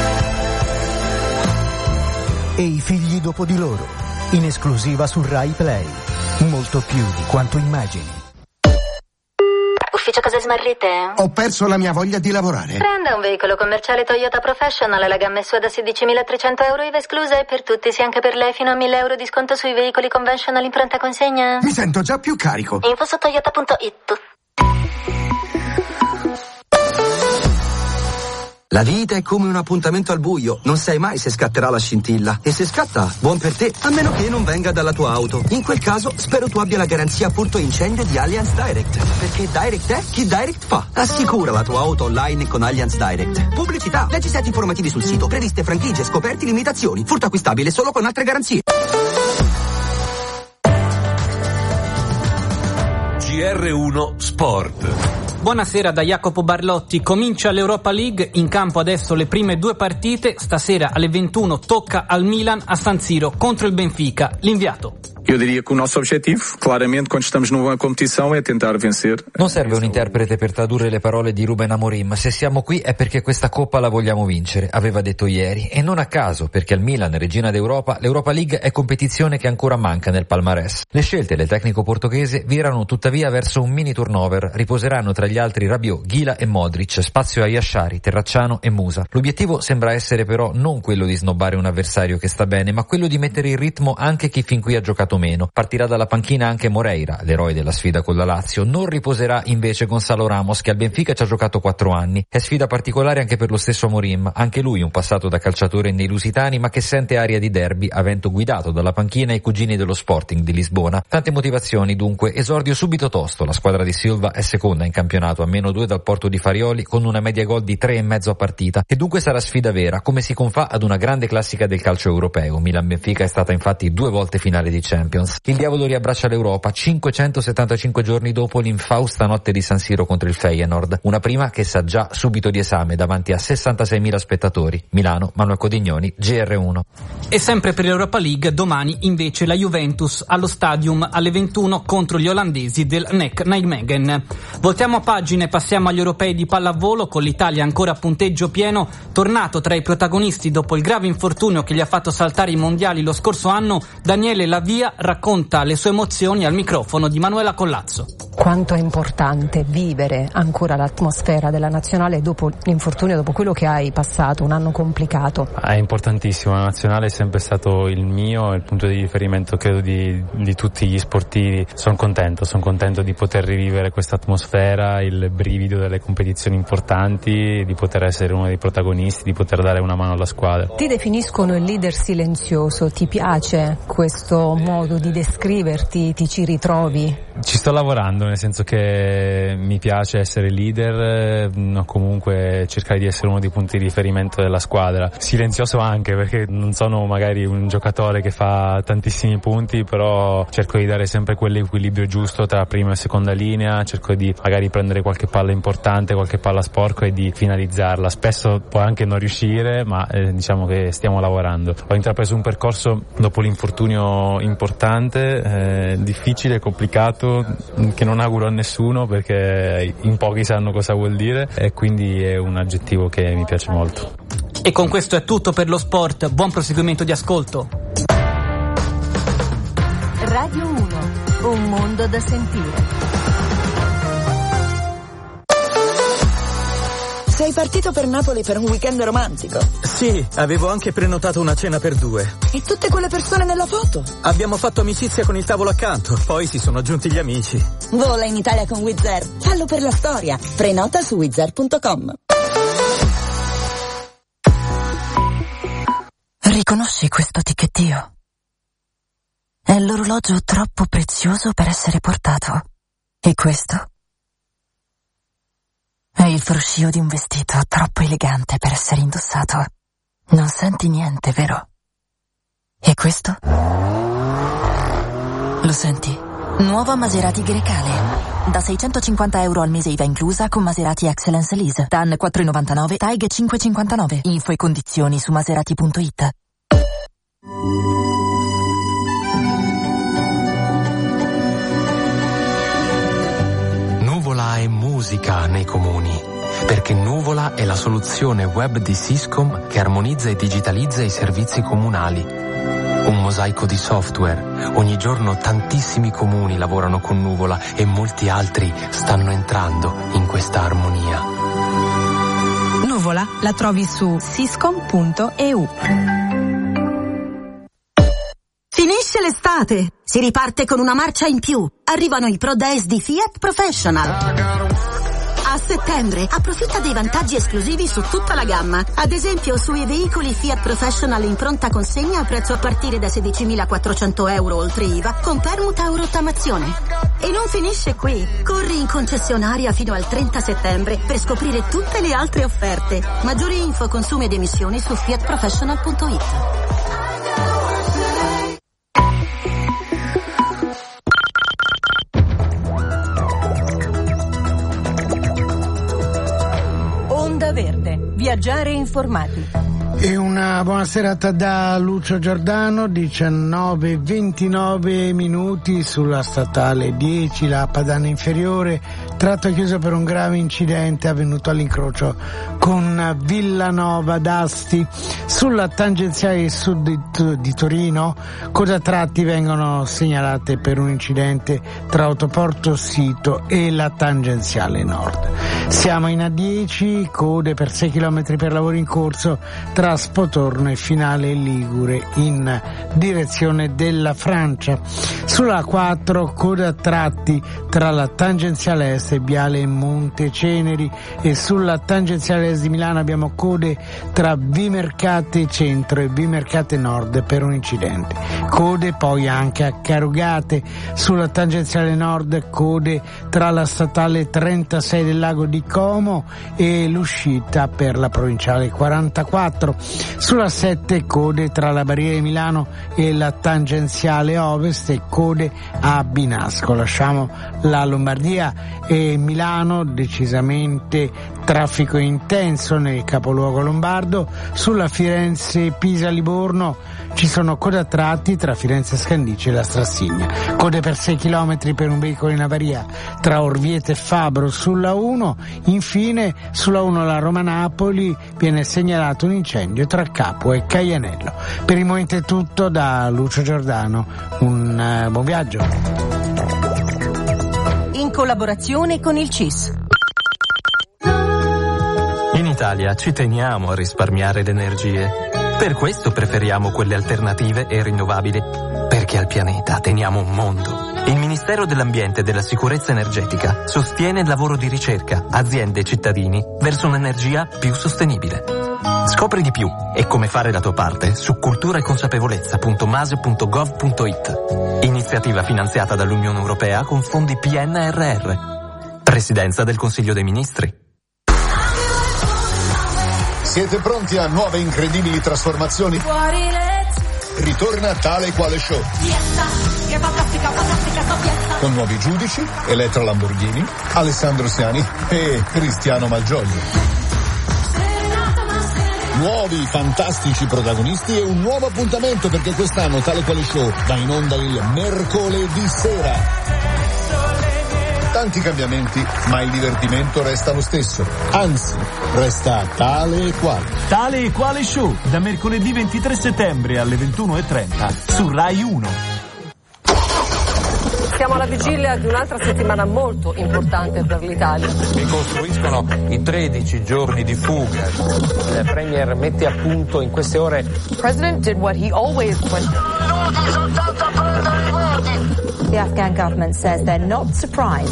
E i figli dopo di loro. In esclusiva su Rai Play. Molto più di quanto immagini. Ufficio cose smarrite? Ho perso la mia voglia di lavorare. Prenda un veicolo commerciale Toyota Professional, la gamma S U A da sedicimilatrecento euro I V A esclusa e per tutti, sia anche per lei, fino a mille euro di sconto sui veicoli conventional in pronta consegna. Mi sento già più carico. Info su toyota punto it. La vita è come un appuntamento al buio, non sai mai se scatterà la scintilla. E se scatta, buon per te, a meno che non venga dalla tua auto. In quel caso, spero tu abbia la garanzia furto incendio di Allianz Direct. Perché Direct è chi Direct fa. Assicura la tua auto online con Allianz Direct. Pubblicità, leggi set informativi sul sito, previste franchigie, scoperti, limitazioni. Furto acquistabile solo con altre garanzie. G R uno Sport. Buonasera da Jacopo Barlotti. Comincia l'Europa League, in campo adesso le prime due partite. Stasera alle ventuno tocca al Milan a San Siro contro il Benfica. L'inviato. Eu diria que o nosso objetivo, claramente, quando estamos numa competição, é tentar vencer. Non serve un interprete per tradurre le parole di Ruben Amorim. Se siamo qui è perché questa coppa la vogliamo vincere, aveva detto ieri. E non a caso, perché al Milan, regina d'Europa, l'Europa League è competizione che ancora manca nel palmarès. Le scelte del tecnico portoghese virano tuttavia verso un mini turnover. Riposeranno tra gli altri Rabiot, Ghila e Modric, spazio a Yashari, Terracciano e Musa. L'obiettivo sembra essere però non quello di snobbare un avversario che sta bene, ma quello di mettere in ritmo anche chi fin qui ha giocato meno. Partirà dalla panchina anche Moreira, l'eroe della sfida con la Lazio. Non riposerà invece Gonzalo Ramos, che al Benfica ci ha giocato quattro anni. È sfida particolare anche per lo stesso Amorim, anche lui un passato da calciatore nei Lusitani, ma che sente aria di derby, avendo guidato dalla panchina i cugini dello Sporting di Lisbona. Tante motivazioni dunque, esordio subito tosto. La squadra di Silva è seconda in campionato, a meno due dal Porto di Farioli, con una media gol di tre e mezzo a partita, e dunque sarà sfida vera, come si confà ad una grande classica del calcio europeo. Milan-Benfica è stata infatti due volte finale di Champions. Il diavolo riabbraccia l'Europa cinquecentosettantacinque giorni dopo l'infausta notte di San Siro contro il Feyenoord, una prima che sa già subito di esame davanti a sessantaseimila spettatori. Milano, Manuel Codignoni, G R uno. E sempre per l'Europa League, domani invece la Juventus allo Stadium alle ventuno contro gli olandesi del N E C Nijmegen. Voltiamo a pagina e passiamo agli europei di pallavolo, con l'Italia ancora a punteggio pieno, tornato tra i protagonisti dopo il grave infortunio che gli ha fatto saltare i mondiali lo scorso anno. Daniele Lavia racconta le sue emozioni al microfono di Manuela Collazzo. Quanto è importante vivere ancora l'atmosfera della nazionale dopo l'infortunio, dopo quello che hai passato, un anno complicato. È importantissimo, la nazionale è sempre stato il mio, il punto di riferimento credo di, di tutti gli sportivi. Sono contento, sono contento di poter rivivere questa atmosfera, il brivido delle competizioni importanti, di poter essere uno dei protagonisti, di poter dare una mano alla squadra. Ti definiscono il leader silenzioso, ti piace questo modo di descriverti, ti ci ritrovi? Ci sto lavorando, nel senso che mi piace essere leader, no, comunque cercare di essere uno dei punti di riferimento della squadra. Silenzioso anche, perché non sono magari un giocatore che fa tantissimi punti, però cerco di dare sempre quell'equilibrio giusto tra prima e seconda linea, cerco di magari prendere qualche palla importante, qualche palla sporca e di finalizzarla. Spesso può anche non riuscire, ma eh, diciamo che stiamo lavorando. Ho intrapreso un percorso dopo l'infortunio importante, eh, difficile, complicato, che non auguro a nessuno perché in pochi sanno cosa vuol dire, e quindi è un aggettivo che mi piace molto. E con questo è tutto per lo sport, buon proseguimento di ascolto. Radio uno, un mondo da sentire. Sei partito per Napoli per un weekend romantico? Sì, avevo anche prenotato una cena per due. E tutte quelle persone nella foto? Abbiamo fatto amicizia con il tavolo accanto, poi si sono aggiunti gli amici. Vola in Italia con Wizz Air, fallo per la storia. Prenota su wizz air punto com. Riconosci questo ticchettio? È l'orologio troppo prezioso per essere portato. E questo? È il fruscio di un vestito troppo elegante per essere indossato. Non senti niente, vero? E questo? Lo senti? Nuova Maserati Grecale. Da seicentocinquanta euro al mese I V A inclusa con Maserati Excellence Lease. T A N quattro virgola novantanove, T A G cinque virgola cinquantanove. Info e condizioni su maserati punto it. Nuvola è musica nei comuni, perché Nuvola è la soluzione web di Syscom che armonizza e digitalizza i servizi comunali. Un mosaico di software. Ogni giorno tantissimi comuni lavorano con Nuvola e molti altri stanno entrando in questa armonia. Nuvola la trovi su syscom punto e u. Finisce l'estate, si riparte con una marcia in più. Arrivano i Pro Days di Fiat Professional. A settembre. Approfitta dei vantaggi esclusivi su tutta la gamma. Ad esempio sui veicoli Fiat Professional in pronta consegna a prezzo a partire da sedicimilaquattrocento euro oltre I V A con permuta o rottamazione. E non finisce qui. Corri in concessionaria fino al trenta settembre per scoprire tutte le altre offerte. Maggiori info, consumi ed emissioni su fiat professional punto it. Onda Verde. Viaggiare informati. E una buona serata da Lucio Giordano, diciannove e ventinove minuti sulla statale dieci, la Padana Inferiore, tratto chiuso per un grave incidente avvenuto all'incrocio con Villanova d'Asti. Sulla tangenziale sud di, di Torino, code a tratti vengono segnalate per un incidente tra Autoporto Sito e la tangenziale nord. Siamo in A dieci, code per sei chilometri per lavori in corso tra Spotorno e Finale Ligure in direzione della Francia. Sulla quattro, code a tratti tra la tangenziale est e Viale Monteceneri, e sulla tangenziale est di Milano abbiamo code tra Vimercate Centro e Vimercate Nord per un incidente. Code poi anche a Carugate. Sulla tangenziale nord, code tra la statale trentasei del Lago di Como e l'uscita per la provinciale quarantaquattro. Sulla sette, code tra la Barriera di Milano e la tangenziale ovest e code a Binasco. Lasciamo la Lombardia e Milano, decisamente traffico intenso nel capoluogo lombardo. Sulla Firenze-Pisa-Livorno ci sono code a tratti tra Firenze Scandicci e la Strassigna. Code per sei chilometri per un veicolo in avaria tra Orvieto e Fabro sulla uno. Infine sulla uno la Roma-Napoli viene segnalato un incendio tra Capua e Caianello. Per il momento è tutto da Lucio Giordano. Un uh, buon viaggio. In collaborazione con il C I S. In Italia ci teniamo a risparmiare le energie. Per questo preferiamo quelle alternative e rinnovabili. Perché al pianeta teniamo un mondo. Il Ministero dell'Ambiente e della Sicurezza Energetica sostiene il lavoro di ricerca, aziende e cittadini verso un'energia più sostenibile. Scopri di più e come fare la tua parte su culturaeconsapevolezza punto mase punto gov punto it. Iniziativa finanziata dall'Unione Europea con fondi P N R R. Presidenza del Consiglio dei Ministri. Siete pronti a nuove incredibili trasformazioni? Ritorna Tale e Quale Show. Che fantastica, fantastica sapienza. Con nuovi giudici, Elettra Lamborghini, Alessandro Siani e Cristiano Malgioglio. Nuovi fantastici protagonisti e un nuovo appuntamento, perché quest'anno Tale e Quale Show va in onda il mercoledì sera. Tanti cambiamenti, ma il divertimento resta lo stesso. Anzi, resta Tale e Quale. Tale e Quale Show, da mercoledì ventitré settembre alle ventuno e trenta su Rai uno. Siamo alla vigilia di un'altra settimana molto importante per l'Italia. Mi costruiscono i tredici giorni di fuga. Il Premier mette a punto in queste ore. The President did what he always went. The Afghan government says they're not surprised.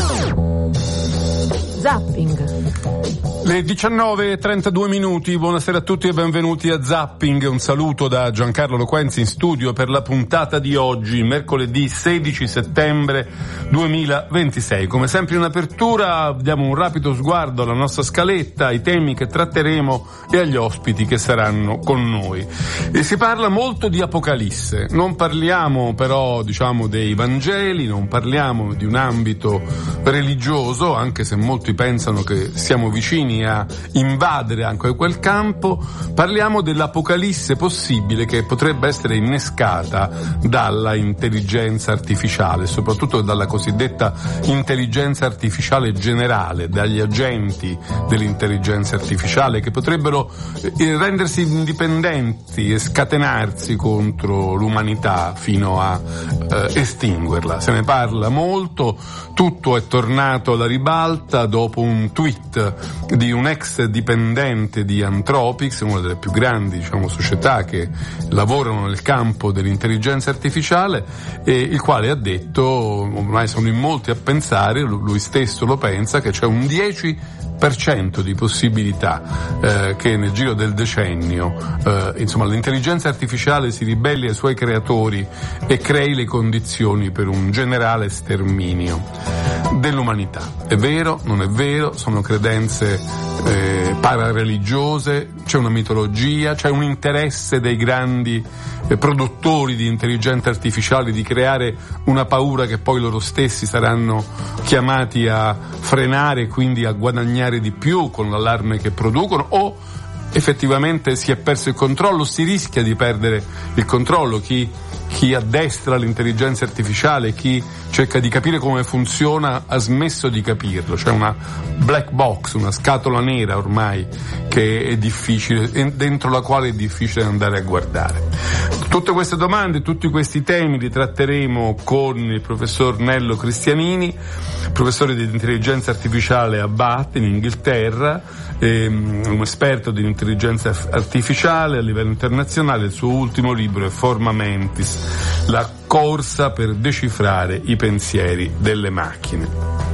Zapping. Le diciannove e trentadue minuti, buonasera a tutti e benvenuti a Zapping. Un saluto da Giancarlo Loquenzi in studio per la puntata di oggi, mercoledì sedici settembre duemilaventisei. Come sempre in apertura diamo un rapido sguardo alla nostra scaletta, ai temi che tratteremo e agli ospiti che saranno con noi. E si parla molto di Apocalisse, non parliamo però diciamo dei Vangeli, non parliamo di un ambito religioso, anche se molti pensano che siamo vicini a invadere anche quel campo. Parliamo dell'apocalisse possibile che potrebbe essere innescata dalla intelligenza artificiale, soprattutto dalla cosiddetta intelligenza artificiale generale, dagli agenti dell'intelligenza artificiale che potrebbero rendersi indipendenti e scatenarsi contro l'umanità fino a eh, estinguerla. Se ne parla molto, tutto è tornato alla ribalta dopo dopo un tweet di un ex dipendente di Anthropic, una delle più grandi, diciamo, società che lavorano nel campo dell'intelligenza artificiale, e il quale ha detto, ormai sono in molti a pensare, lui stesso lo pensa, che c'è un dieci per cento di possibilità eh, che nel giro del decennio eh, insomma l'intelligenza artificiale si ribelli ai suoi creatori e crei le condizioni per un generale sterminio dell'umanità. È vero? Non è vero? Sono credenze eh, parareligiose? C'è una mitologia? C'è un interesse dei grandi eh, produttori di intelligenza artificiale di creare una paura che poi loro stessi saranno chiamati a frenare e quindi a guadagnare di più con l'allarme che producono, o effettivamente si è perso il controllo, si rischia di perdere il controllo? Chi, chi addestra l'intelligenza artificiale, chi cerca di capire come funziona, ha smesso di capirlo. C'è una black box, una scatola nera ormai che è difficile, dentro la quale è difficile andare a guardare. Tutte queste domande, tutti questi temi li tratteremo con il professor Nello Cristianini, professore di intelligenza artificiale a Bath in Inghilterra, ehm, un esperto di intelligenza artificiale a livello internazionale. Il suo ultimo libro è Forma Mentis, la corsa per decifrare i pensieri delle macchine.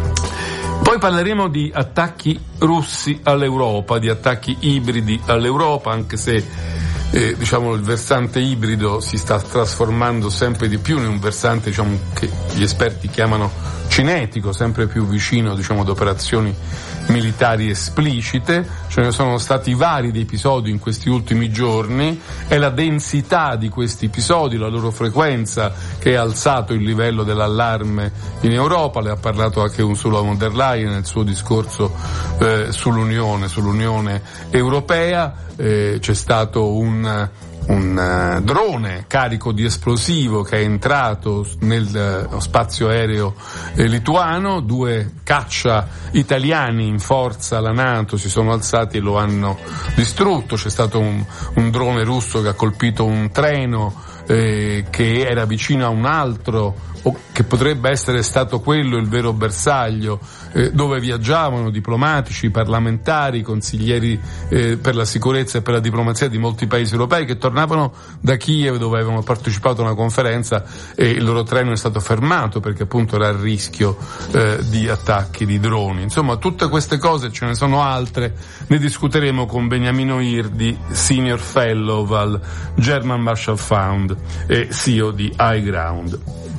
Poi parleremo di attacchi russi all'Europa, di attacchi ibridi all'Europa, anche se eh, diciamo il versante ibrido si sta trasformando sempre di più in un versante, diciamo, che gli esperti chiamano cinetico, sempre più vicino, diciamo, ad operazioni militari esplicite. Ce ne sono stati vari di episodi in questi ultimi giorni, è la densità di questi episodi, la loro frequenza che ha alzato il livello dell'allarme in Europa. Le ha parlato anche Ursula von der Leyen nel suo discorso eh, sull'Unione, sull'Unione Europea. Eh, c'è stato un un uh, drone carico di esplosivo che è entrato nel uh, spazio aereo eh, lituano, due caccia italiani in forza alla NATO si sono alzati e lo hanno distrutto. C'è stato un, un drone russo che ha colpito un treno eh, che era vicino a un altro, o che potrebbe essere stato quello il vero bersaglio, eh, dove viaggiavano diplomatici, parlamentari, consiglieri eh, per la sicurezza e per la diplomazia di molti paesi europei che tornavano da Kiev, dove avevano partecipato a una conferenza, e il loro treno è stato fermato perché appunto era a rischio eh, di attacchi di droni. Insomma, tutte queste cose, ce ne sono altre, ne discuteremo con Beniamino Irdi, Senior Fellow al German Marshall Fund e C E O di iGround.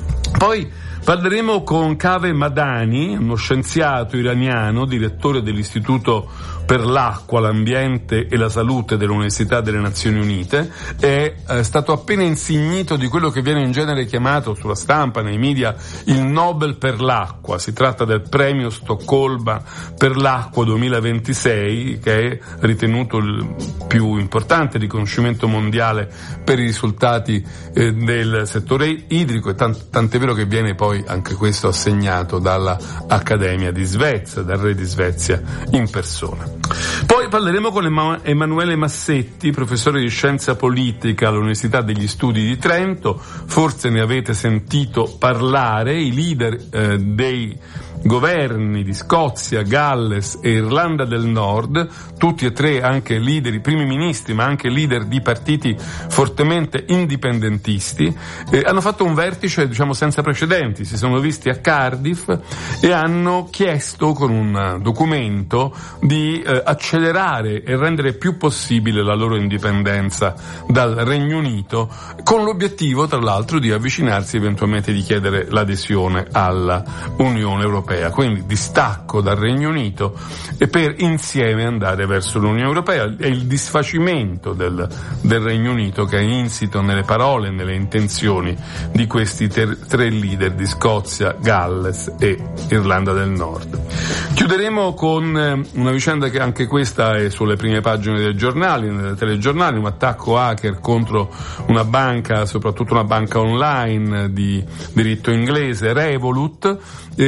Poi parleremo con Kaveh Madani, uno scienziato iraniano, direttore dell'Istituto per l'acqua, l'ambiente e la salute dell'Università delle Nazioni Unite. È eh, stato appena insignito di quello che viene in genere chiamato sulla stampa, nei media, il Nobel per l'acqua. Si tratta del premio Stoccolma per l'acqua duemilaventisei, che è ritenuto il più importante riconoscimento mondiale per i risultati eh, del settore idrico, e tant- tant'è vero che viene poi anche questo assegnato dalla Accademia di Svezia, dal re di Svezia in persona. Poi parleremo con Emanuele Massetti, professore di scienza politica all'Università degli Studi di Trento. Forse ne avete sentito parlare. I leader eh, dei governi di Scozia, Galles e Irlanda del Nord, tutti e tre anche leader, primi ministri, ma anche leader di partiti fortemente indipendentisti, eh, hanno fatto un vertice, diciamo, senza precedenti. Si sono visti a Cardiff e hanno chiesto con un documento di eh, accelerare e rendere più possibile la loro indipendenza dal Regno Unito, con l'obiettivo, tra l'altro, di avvicinarsi, eventualmente di chiedere l'adesione alla Unione Europea. Quindi distacco dal Regno Unito e per insieme andare verso l'Unione Europea. È il disfacimento del, del Regno Unito che è insito nelle parole e nelle intenzioni di questi ter, tre leader di Scozia, Galles e Irlanda del Nord. Chiuderemo con una vicenda che anche questa è sulle prime pagine dei giornali, nelle telegiornali, un attacco hacker contro una banca, soprattutto una banca online di diritto inglese, Revolut. E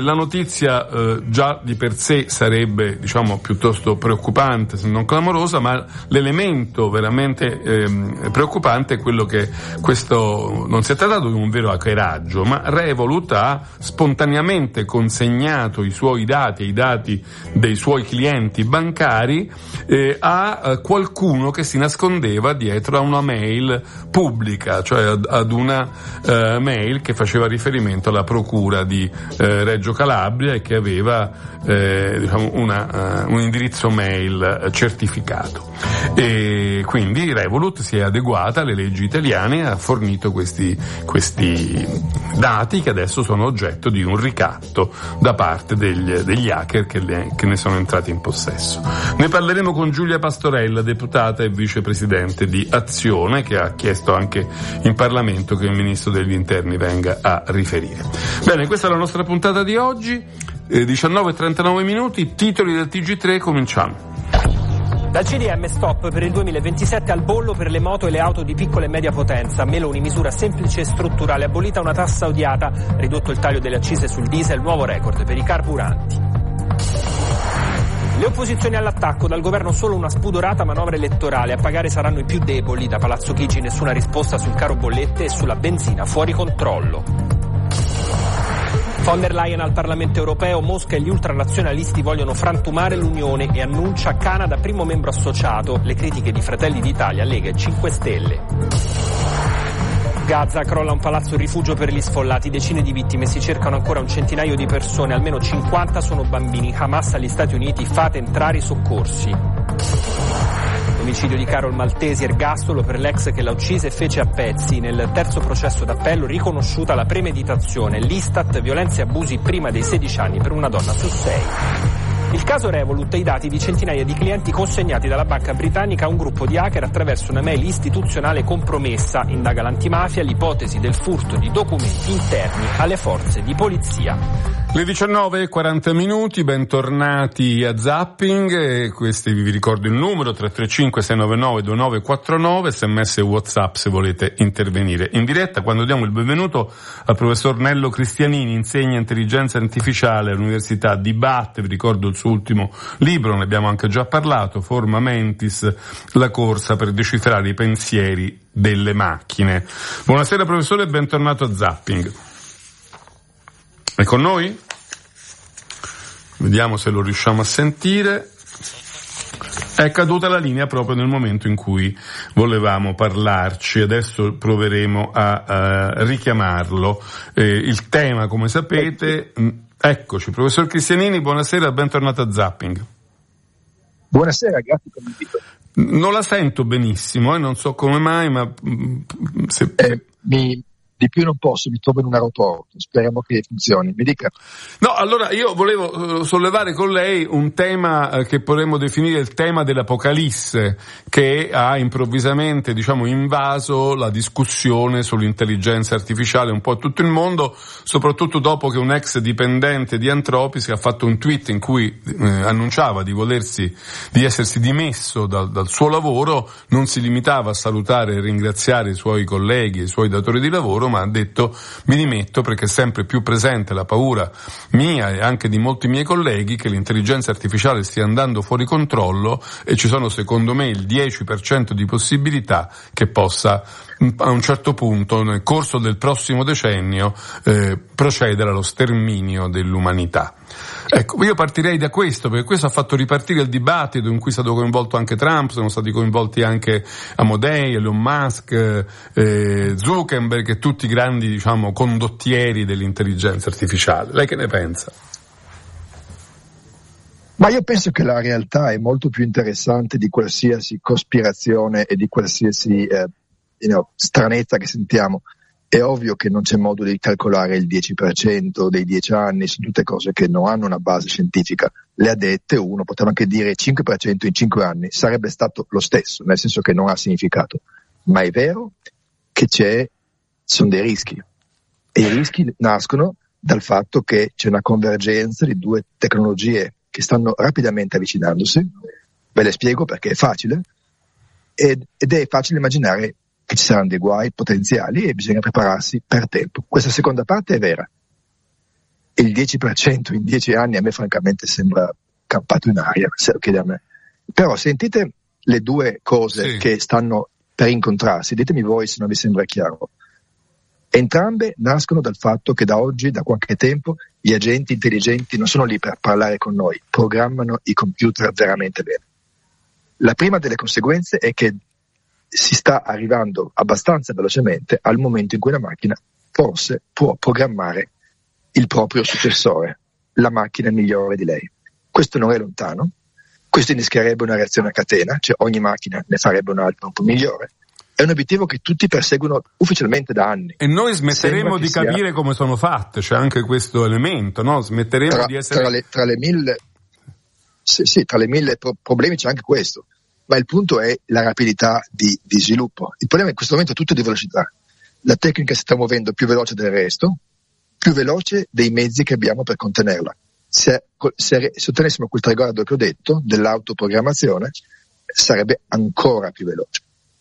la notizia eh, già di per sé sarebbe, diciamo, piuttosto preoccupante, se non clamorosa, ma l'elemento veramente eh, preoccupante è quello che questo non si è trattato di un vero hackeraggio, ma Revolut ha spontaneamente consegnato i suoi dati, i dati dei suoi clienti bancari eh, a eh, qualcuno che si nascondeva dietro a una mail pubblica, cioè ad, ad una eh, mail che faceva riferimento alla procura di eh, Reggio Calabria e che aveva eh, diciamo una, uh, un indirizzo mail certificato. E quindi Revolut si è adeguata alle leggi italiane e ha fornito questi, questi dati che adesso sono oggetto di un ricatto da parte degli, degli hacker che, le, che ne sono entrati in possesso. Ne parleremo con Giulia Pastorella, deputata e vicepresidente di Azione, che ha chiesto anche in Parlamento che il ministro degli interni venga a riferire. Bene, questa è la nostra puntata di oggi, eh, diciannove e trentanove minuti, titoli del T G tre, cominciamo. Dal C D M stop per il duemilaventisette al bollo per le moto e le auto di piccola e media potenza. Meloni, misura semplice e strutturale, abolita una tassa odiata, ridotto il taglio delle accise sul diesel, nuovo record per i carburanti. Le opposizioni all'attacco, dal governo solo una spudorata manovra elettorale, a pagare saranno i più deboli, da Palazzo Chigi nessuna risposta sul caro bollette e sulla benzina fuori controllo. Von der Leyen al Parlamento europeo, Mosca e gli ultranazionalisti vogliono frantumare l'Unione e annuncia Canada primo membro associato, le critiche di Fratelli d'Italia, Lega e cinque Stelle. Gaza, crolla un palazzo rifugio per gli sfollati, decine di vittime, si cercano ancora un centinaio di persone, almeno cinquanta sono bambini. Hamas agli Stati Uniti, fate entrare i soccorsi. L'omicidio di Carol Maltesi, ergastolo per l'ex che l'ha uccisa e fece a pezzi. Nel terzo processo d'appello riconosciuta la premeditazione. L'Istat, violenze e abusi prima dei sedici anni per una donna su sei. Il caso Revolut e i dati di centinaia di clienti consegnati dalla banca britannica a un gruppo di hacker attraverso una mail istituzionale compromessa. Indaga l'antimafia l'ipotesi del furto di documenti interni alle forze di polizia. Le diciannove e quaranta minuti, bentornati a Zapping, e questi vi ricordo il numero tre tre cinque sei nove nove due nove quattro nove, sms e WhatsApp se volete intervenire in diretta. Quando diamo il benvenuto al professor Nello Cristianini, insegna intelligenza artificiale all'Università di Bath, vi ricordo il suo ultimo libro, ne abbiamo anche già parlato, Forma Mentis, la corsa per decifrare i pensieri delle macchine. Buonasera professore e bentornato a Zapping. È con noi? Vediamo se lo riusciamo a sentire. È caduta la linea proprio nel momento in cui volevamo parlarci. Adesso proveremo a, a richiamarlo. Eh, il tema, come sapete, mh, eccoci. Professor Cristianini, buonasera, bentornato a Zapping. Buonasera, grazie per l'invito. Non la sento benissimo, eh, non so come mai, ma mh, se... Eh, mi... Di più non posso, mi trovo in un aeroporto, speriamo che funzioni. Mi dica. No, allora io volevo sollevare con lei un tema che potremmo definire il tema dell'apocalisse, che ha improvvisamente, diciamo, invaso la discussione sull'intelligenza artificiale un po' a tutto il mondo, soprattutto dopo che un ex dipendente di Anthropic ha fatto un tweet in cui eh, annunciava di volersi, di essersi dimesso dal, dal suo lavoro, non si limitava a salutare e ringraziare i suoi colleghi e i suoi datori di lavoro, ma ha detto mi dimetto perché è sempre più presente la paura mia e anche di molti miei colleghi che l'intelligenza artificiale stia andando fuori controllo e ci sono secondo me il dieci per cento di possibilità che possa a un certo punto nel corso del prossimo decennio eh, procedere allo sterminio dell'umanità. Ecco, io partirei da questo, perché questo ha fatto ripartire il dibattito in cui è stato coinvolto anche Trump, sono stati coinvolti anche Amodei, Elon Musk, eh, Zuckerberg e tutti i grandi, diciamo, condottieri dell'intelligenza artificiale. Lei che ne pensa? Ma io penso che la realtà è molto più interessante di qualsiasi cospirazione e di qualsiasi eh, you know, stranezza che sentiamo. È ovvio che non c'è modo di calcolare il dieci per cento dei dieci anni, sono tutte cose che non hanno una base scientifica. Le ha dette uno, poteva anche dire cinque per cento in cinque anni, sarebbe stato lo stesso, nel senso che non ha significato. Ma è vero che c'è, sono dei rischi. E i rischi nascono dal fatto che c'è una convergenza di due tecnologie che stanno rapidamente avvicinandosi. Ve le spiego perché è facile. Ed, ed è facile immaginare che ci saranno dei guai potenziali e bisogna prepararsi per tempo. Questa seconda parte è vera. il dieci per cento in dieci anni a me francamente sembra campato in aria, se lo chiede a me. Però sentite le due cose sì. che stanno per incontrarsi, ditemi voi se non vi sembra chiaro. Entrambe nascono dal fatto che da oggi, da qualche tempo, gli agenti intelligenti non sono lì per parlare con noi, programmano i computer veramente bene. La prima delle conseguenze è che si sta arrivando abbastanza velocemente al momento in cui la macchina forse può programmare il proprio successore, la macchina migliore di lei. Questo non è lontano, questo innescherebbe una reazione a catena, cioè ogni macchina ne farebbe un'altra un po' migliore. È un obiettivo che tutti perseguono ufficialmente da anni. E noi smetteremo di capire sia... come sono fatte, c'è anche questo elemento, no? Smetteremo tra, di essere... Tra le, tra le mille, sì, sì, tra le mille pro- problemi c'è anche questo, ma il punto è la rapidità di, di sviluppo. Il problema in questo momento è tutto di velocità. La tecnica si sta muovendo più veloce del resto, più veloce dei mezzi che abbiamo per contenerla. Se, se, se ottenessimo quel traguardo che ho detto, dell'autoprogrammazione, sarebbe ancora più veloce.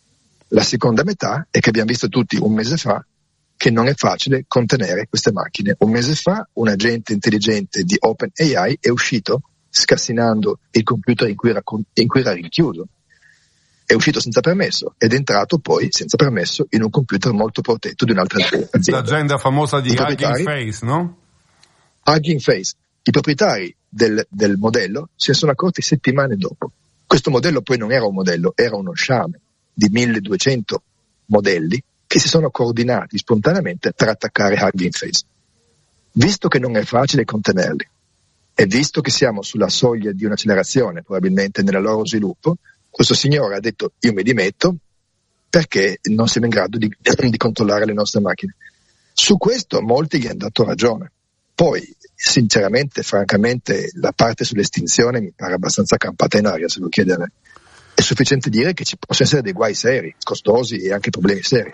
La seconda metà è che abbiamo visto tutti un mese fa che non è facile contenere queste macchine. Un mese fa un agente intelligente di OpenAI è uscito scassinando il computer in cui era, in cui era rinchiuso. È uscito senza permesso ed è entrato poi senza permesso in un computer molto protetto di un'altra azienda. L'agenda famosa di Hugging Face, no? Hugging Face. I proprietari del, del modello se ne sono accorti settimane dopo. Questo modello poi non era un modello, era uno sciame di milleduecento modelli che si sono coordinati spontaneamente per attaccare Hugging Face. Visto che non è facile contenerli e visto che siamo sulla soglia di un'accelerazione probabilmente nel loro sviluppo, questo signore ha detto io mi dimetto perché non siamo in grado di, di controllare le nostre macchine. Su questo molti gli hanno dato ragione. Poi, sinceramente, francamente, la parte sull'estinzione mi pare abbastanza campata in aria, se lo chiede a me. È sufficiente dire che ci possono essere dei guai seri, costosi e anche problemi seri.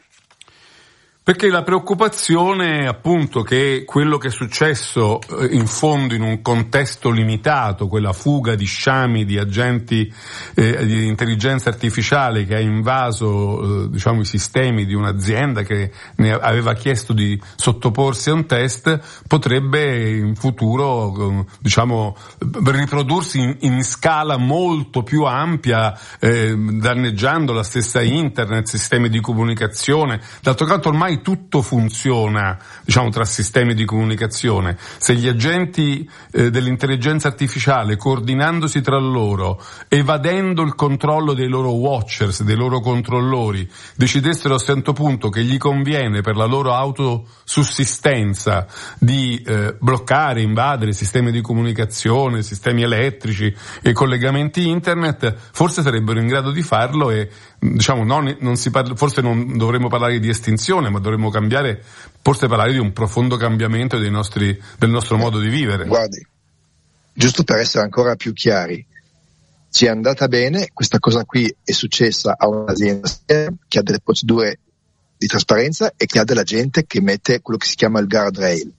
Perché la preoccupazione, appunto, che quello che è successo in fondo in un contesto limitato, quella fuga di sciami di agenti eh, di intelligenza artificiale che ha invaso eh, diciamo i sistemi di un'azienda che ne aveva chiesto di sottoporsi a un test, potrebbe in futuro diciamo riprodursi in, in scala molto più ampia, eh, danneggiando la stessa internet, sistemi di comunicazione. D'altro canto ormai tutto funziona, diciamo, tra sistemi di comunicazione. Se gli agenti eh, dell'intelligenza artificiale, coordinandosi tra loro, evadendo il controllo dei loro watchers, dei loro controllori, decidessero a un certo punto che gli conviene per la loro autosussistenza di eh, bloccare, invadere sistemi di comunicazione, sistemi elettrici e collegamenti internet, forse sarebbero in grado di farlo e diciamo non, non si parla, forse non dovremmo parlare di estinzione, ma dovremmo cambiare, forse parlare di un profondo cambiamento dei nostri, del nostro modo di vivere. Guardi, giusto per essere ancora più chiari, ci è andata bene, questa cosa qui è successa a un'azienda che ha delle procedure di trasparenza e che ha della gente che mette quello che si chiama il guardrail.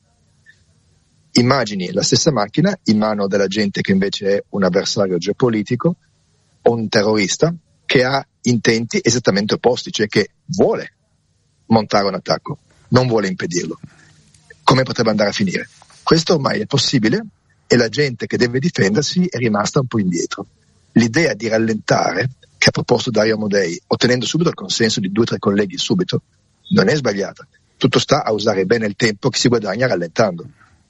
Immagini la stessa macchina in mano della gente che invece è un avversario geopolitico o un terrorista che ha intenti esattamente opposti, cioè che vuole montare un attacco, non vuole impedirlo. Come potrebbe andare a finire? Questo ormai è possibile e la gente che deve difendersi è rimasta un po' indietro. L'idea di rallentare, che ha proposto Dario Amodei, ottenendo subito il consenso di due o tre colleghi subito, non è sbagliata. Tutto sta a usare bene il tempo che si guadagna rallentando.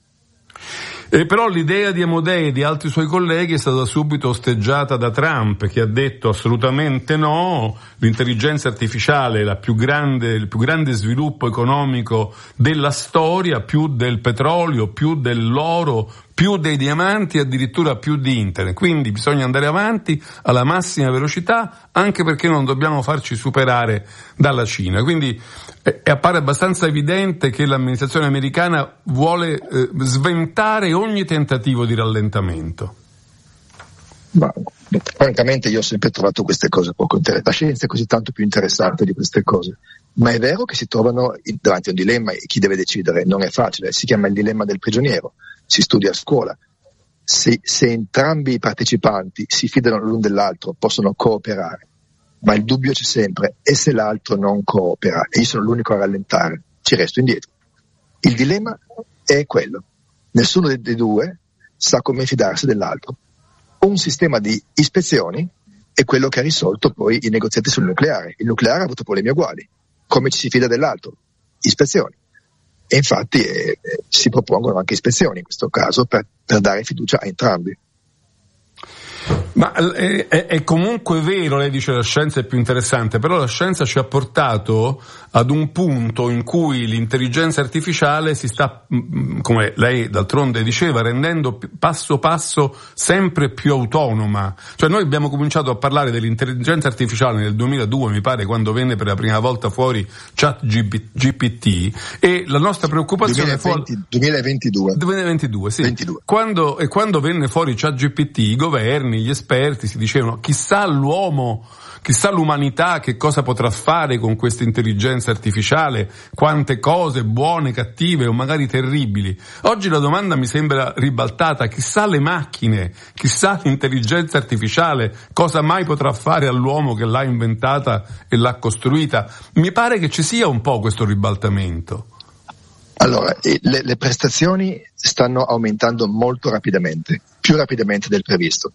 E però l'idea di Amodei e di altri suoi colleghi è stata subito osteggiata da Trump, che ha detto assolutamente no, l'intelligenza artificiale è la più grande, il più grande sviluppo economico della storia, più del petrolio, più dell'oro, più dei diamanti, addirittura più di internet. Quindi bisogna andare avanti alla massima velocità, anche perché non dobbiamo farci superare dalla Cina. Quindi eh, appare abbastanza evidente che l'amministrazione americana vuole eh, sventare ogni tentativo di rallentamento. Ma francamente io ho sempre trovato queste cose poco interessanti. La scienza è così tanto più interessante di queste cose. Ma è vero che si trovano davanti a un dilemma e chi deve decidere non è facile. Si chiama il dilemma del prigioniero. Si studia a scuola. Se, se entrambi i partecipanti si fidano l'un dell'altro possono cooperare, ma il dubbio c'è sempre, e se l'altro non coopera e io sono l'unico a rallentare, ci resto indietro. Il dilemma è quello. nessuno dei due sa come fidarsi dell'altro. Un sistema di ispezioni è quello che ha risolto poi i negoziati sul nucleare. Il nucleare ha avuto problemi uguali. Come ci si fida dell'altro? Ispezioni. E infatti eh, si propongono anche ispezioni in questo caso per, per dare fiducia a entrambi. Ma è, è, è comunque vero, lei dice la scienza è più interessante, però la scienza ci ha portato ad un punto in cui l'intelligenza artificiale si sta, come lei d'altronde diceva, rendendo passo passo sempre più autonoma. Cioè noi abbiamo cominciato a parlare dell'intelligenza artificiale nel duemiladue, mi pare, quando venne per la prima volta fuori ChatGPT, e la nostra preoccupazione duemilaventi, fu duemilaventidue duemilaventidue, sì. ventidue. Quando, e quando venne fuori ChatGPT, i governi, gli esperti si dicevano chissà l'uomo, chissà l'umanità che cosa potrà fare con questa intelligenza artificiale, quante cose buone, cattive o magari terribili. Oggi la domanda mi sembra ribaltata: chissà le macchine, chissà l'intelligenza artificiale cosa mai potrà fare all'uomo che l'ha inventata e l'ha costruita. Mi pare che ci sia un po' questo ribaltamento. Allora, le, le prestazioni stanno aumentando molto rapidamente, più rapidamente del previsto.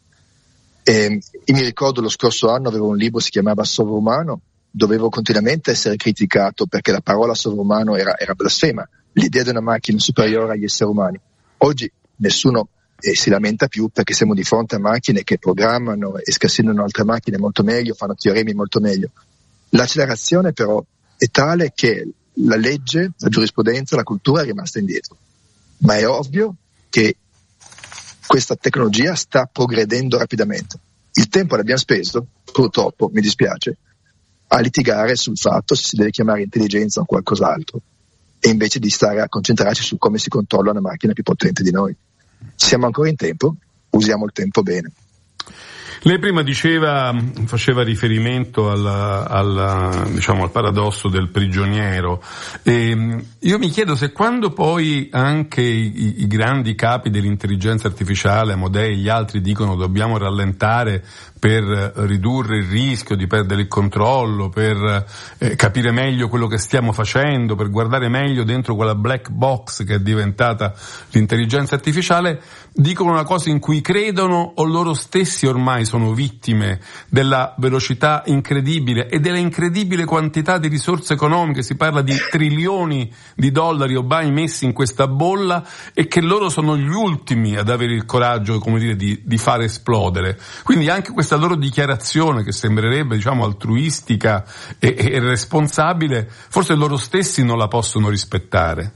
E, io mi ricordo lo scorso anno avevo un libro, si chiamava Sovrumano, dovevo continuamente essere criticato perché la parola sovrumano era, era blasfema, l'idea di una macchina superiore agli esseri umani. Oggi nessuno eh, si lamenta più perché siamo di fronte a macchine che programmano e scassinano altre macchine molto meglio, fanno teoremi molto meglio. L'accelerazione però è tale che la legge, la giurisprudenza, la cultura è rimasta indietro. Ma è ovvio che questa tecnologia sta progredendo rapidamente. Il tempo l'abbiamo speso, purtroppo, mi dispiace, a litigare sul fatto se si deve chiamare intelligenza o qualcos'altro, e invece di stare a concentrarci su come si controlla una macchina più potente di noi. Siamo ancora in tempo, usiamo il tempo bene. Lei prima diceva, faceva riferimento alla, alla, diciamo, al paradosso del prigioniero, e io mi chiedo se quando poi anche i, i grandi capi dell'intelligenza artificiale, Amodei e gli altri, dicono dobbiamo rallentare per ridurre il rischio di perdere il controllo, per eh, capire meglio quello che stiamo facendo, per guardare meglio dentro quella black box che è diventata l'intelligenza artificiale, dicono una cosa in cui credono o loro stessi ormai sono vittime della velocità incredibile e della incredibile quantità di risorse economiche. Si parla di trilioni di dollari ormai messi in questa bolla, e che loro sono gli ultimi ad avere il coraggio, come dire, di, di far esplodere. Quindi anche questa loro dichiarazione, che sembrerebbe, diciamo, altruistica e, e responsabile, forse loro stessi non la possono rispettare.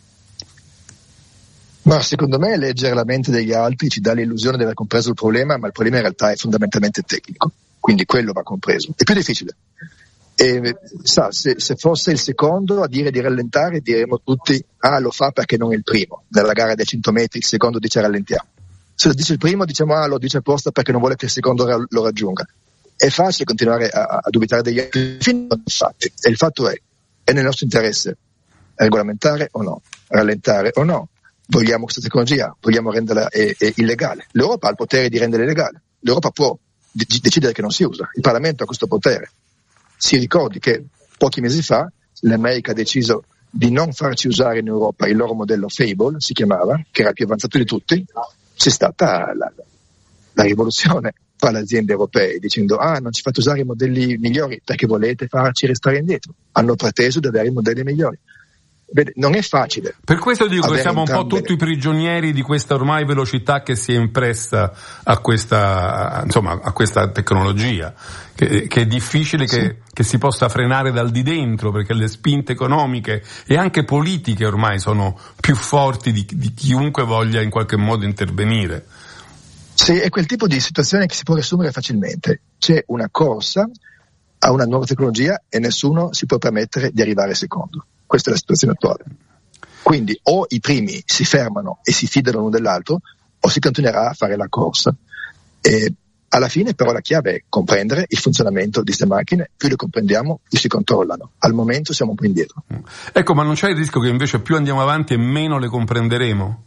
Ma secondo me leggere la mente degli altri ci dà l'illusione di aver compreso il problema, ma il problema in realtà è fondamentalmente tecnico, quindi quello va compreso. È più difficile. E, sa, se, se fosse il secondo a dire di rallentare, diremmo tutti ah, lo fa perché non è il primo. Nella gara dei cento metri il secondo dice rallentiamo. Se lo dice il primo diciamo ah, lo dice apposta perché non vuole che il secondo lo raggiunga. È facile continuare a, a dubitare degli altri fino ai fatti. E il fatto è, è nel nostro interesse regolamentare o no, rallentare o no. Vogliamo questa tecnologia, vogliamo renderla eh, eh, illegale. L'Europa ha il potere di renderla illegale. L'Europa può d- decidere che non si usa. Il Parlamento ha questo potere. Si ricordi che pochi mesi fa l'America ha deciso di non farci usare in Europa il loro modello Fable, si chiamava, che era il più avanzato di tutti. C'è stata la, la rivoluzione tra le aziende europee dicendo ah, non ci fate usare i modelli migliori perché volete farci restare indietro. Hanno preteso di avere i modelli migliori. Bene, non è facile. Per questo dico che siamo entrambe... un po' tutti prigionieri di questa ormai velocità che si è impressa a questa, insomma, a questa tecnologia, che, che è difficile sì. che, che si possa frenare dal di dentro, perché le spinte economiche e anche politiche ormai sono più forti di, di chiunque voglia in qualche modo intervenire. Sì, è quel tipo di situazione che si può riassumere facilmente. C'è una corsa a una nuova tecnologia e nessuno si può permettere di arrivare secondo. Questa è la situazione attuale. Quindi o i primi si fermano e si fidano l'uno dell'altro, o si continuerà a fare la corsa. E alla fine però la chiave è comprendere il funzionamento di queste macchine. Più le comprendiamo, più si controllano. Al momento siamo un po' indietro. Ecco, ma non c'è il rischio che invece più andiamo avanti e meno le comprenderemo?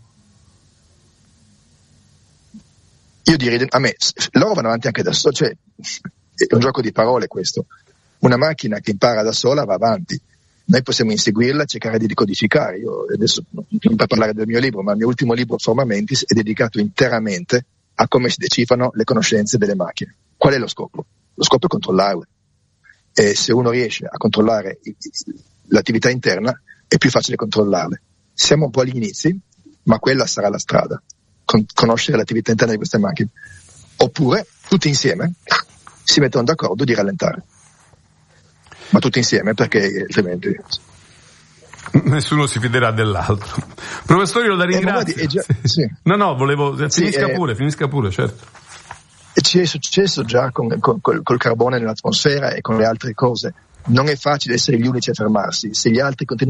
Io direi, a me, loro vanno avanti anche da soli, cioè, è un gioco di parole questo. Una macchina che impara da sola va avanti. noi possiamo inseguirla e cercare di decodificare. Io adesso non per parlare del mio libro, ma il mio ultimo libro, Forma Mentis, è dedicato interamente a come si decifrano le conoscenze delle macchine. Qual è lo scopo? Lo scopo è controllarle. E se uno riesce a controllare l'attività interna, è più facile controllarle. Siamo un po' agli inizi, ma quella sarà la strada, con- conoscere l'attività interna di queste macchine. Oppure, tutti insieme, si mettono d'accordo di rallentare. Ma tutti insieme, perché altrimenti nessuno si fiderà dell'altro. Professore, io la ringrazio. Eh, già, sì. No, no, volevo finisca sì, pure, eh, finisca pure, certo. Ci è successo già con, con, col, col carbone nell'atmosfera e con le altre cose. Non è facile essere gli unici a fermarsi. Se gli altri continuano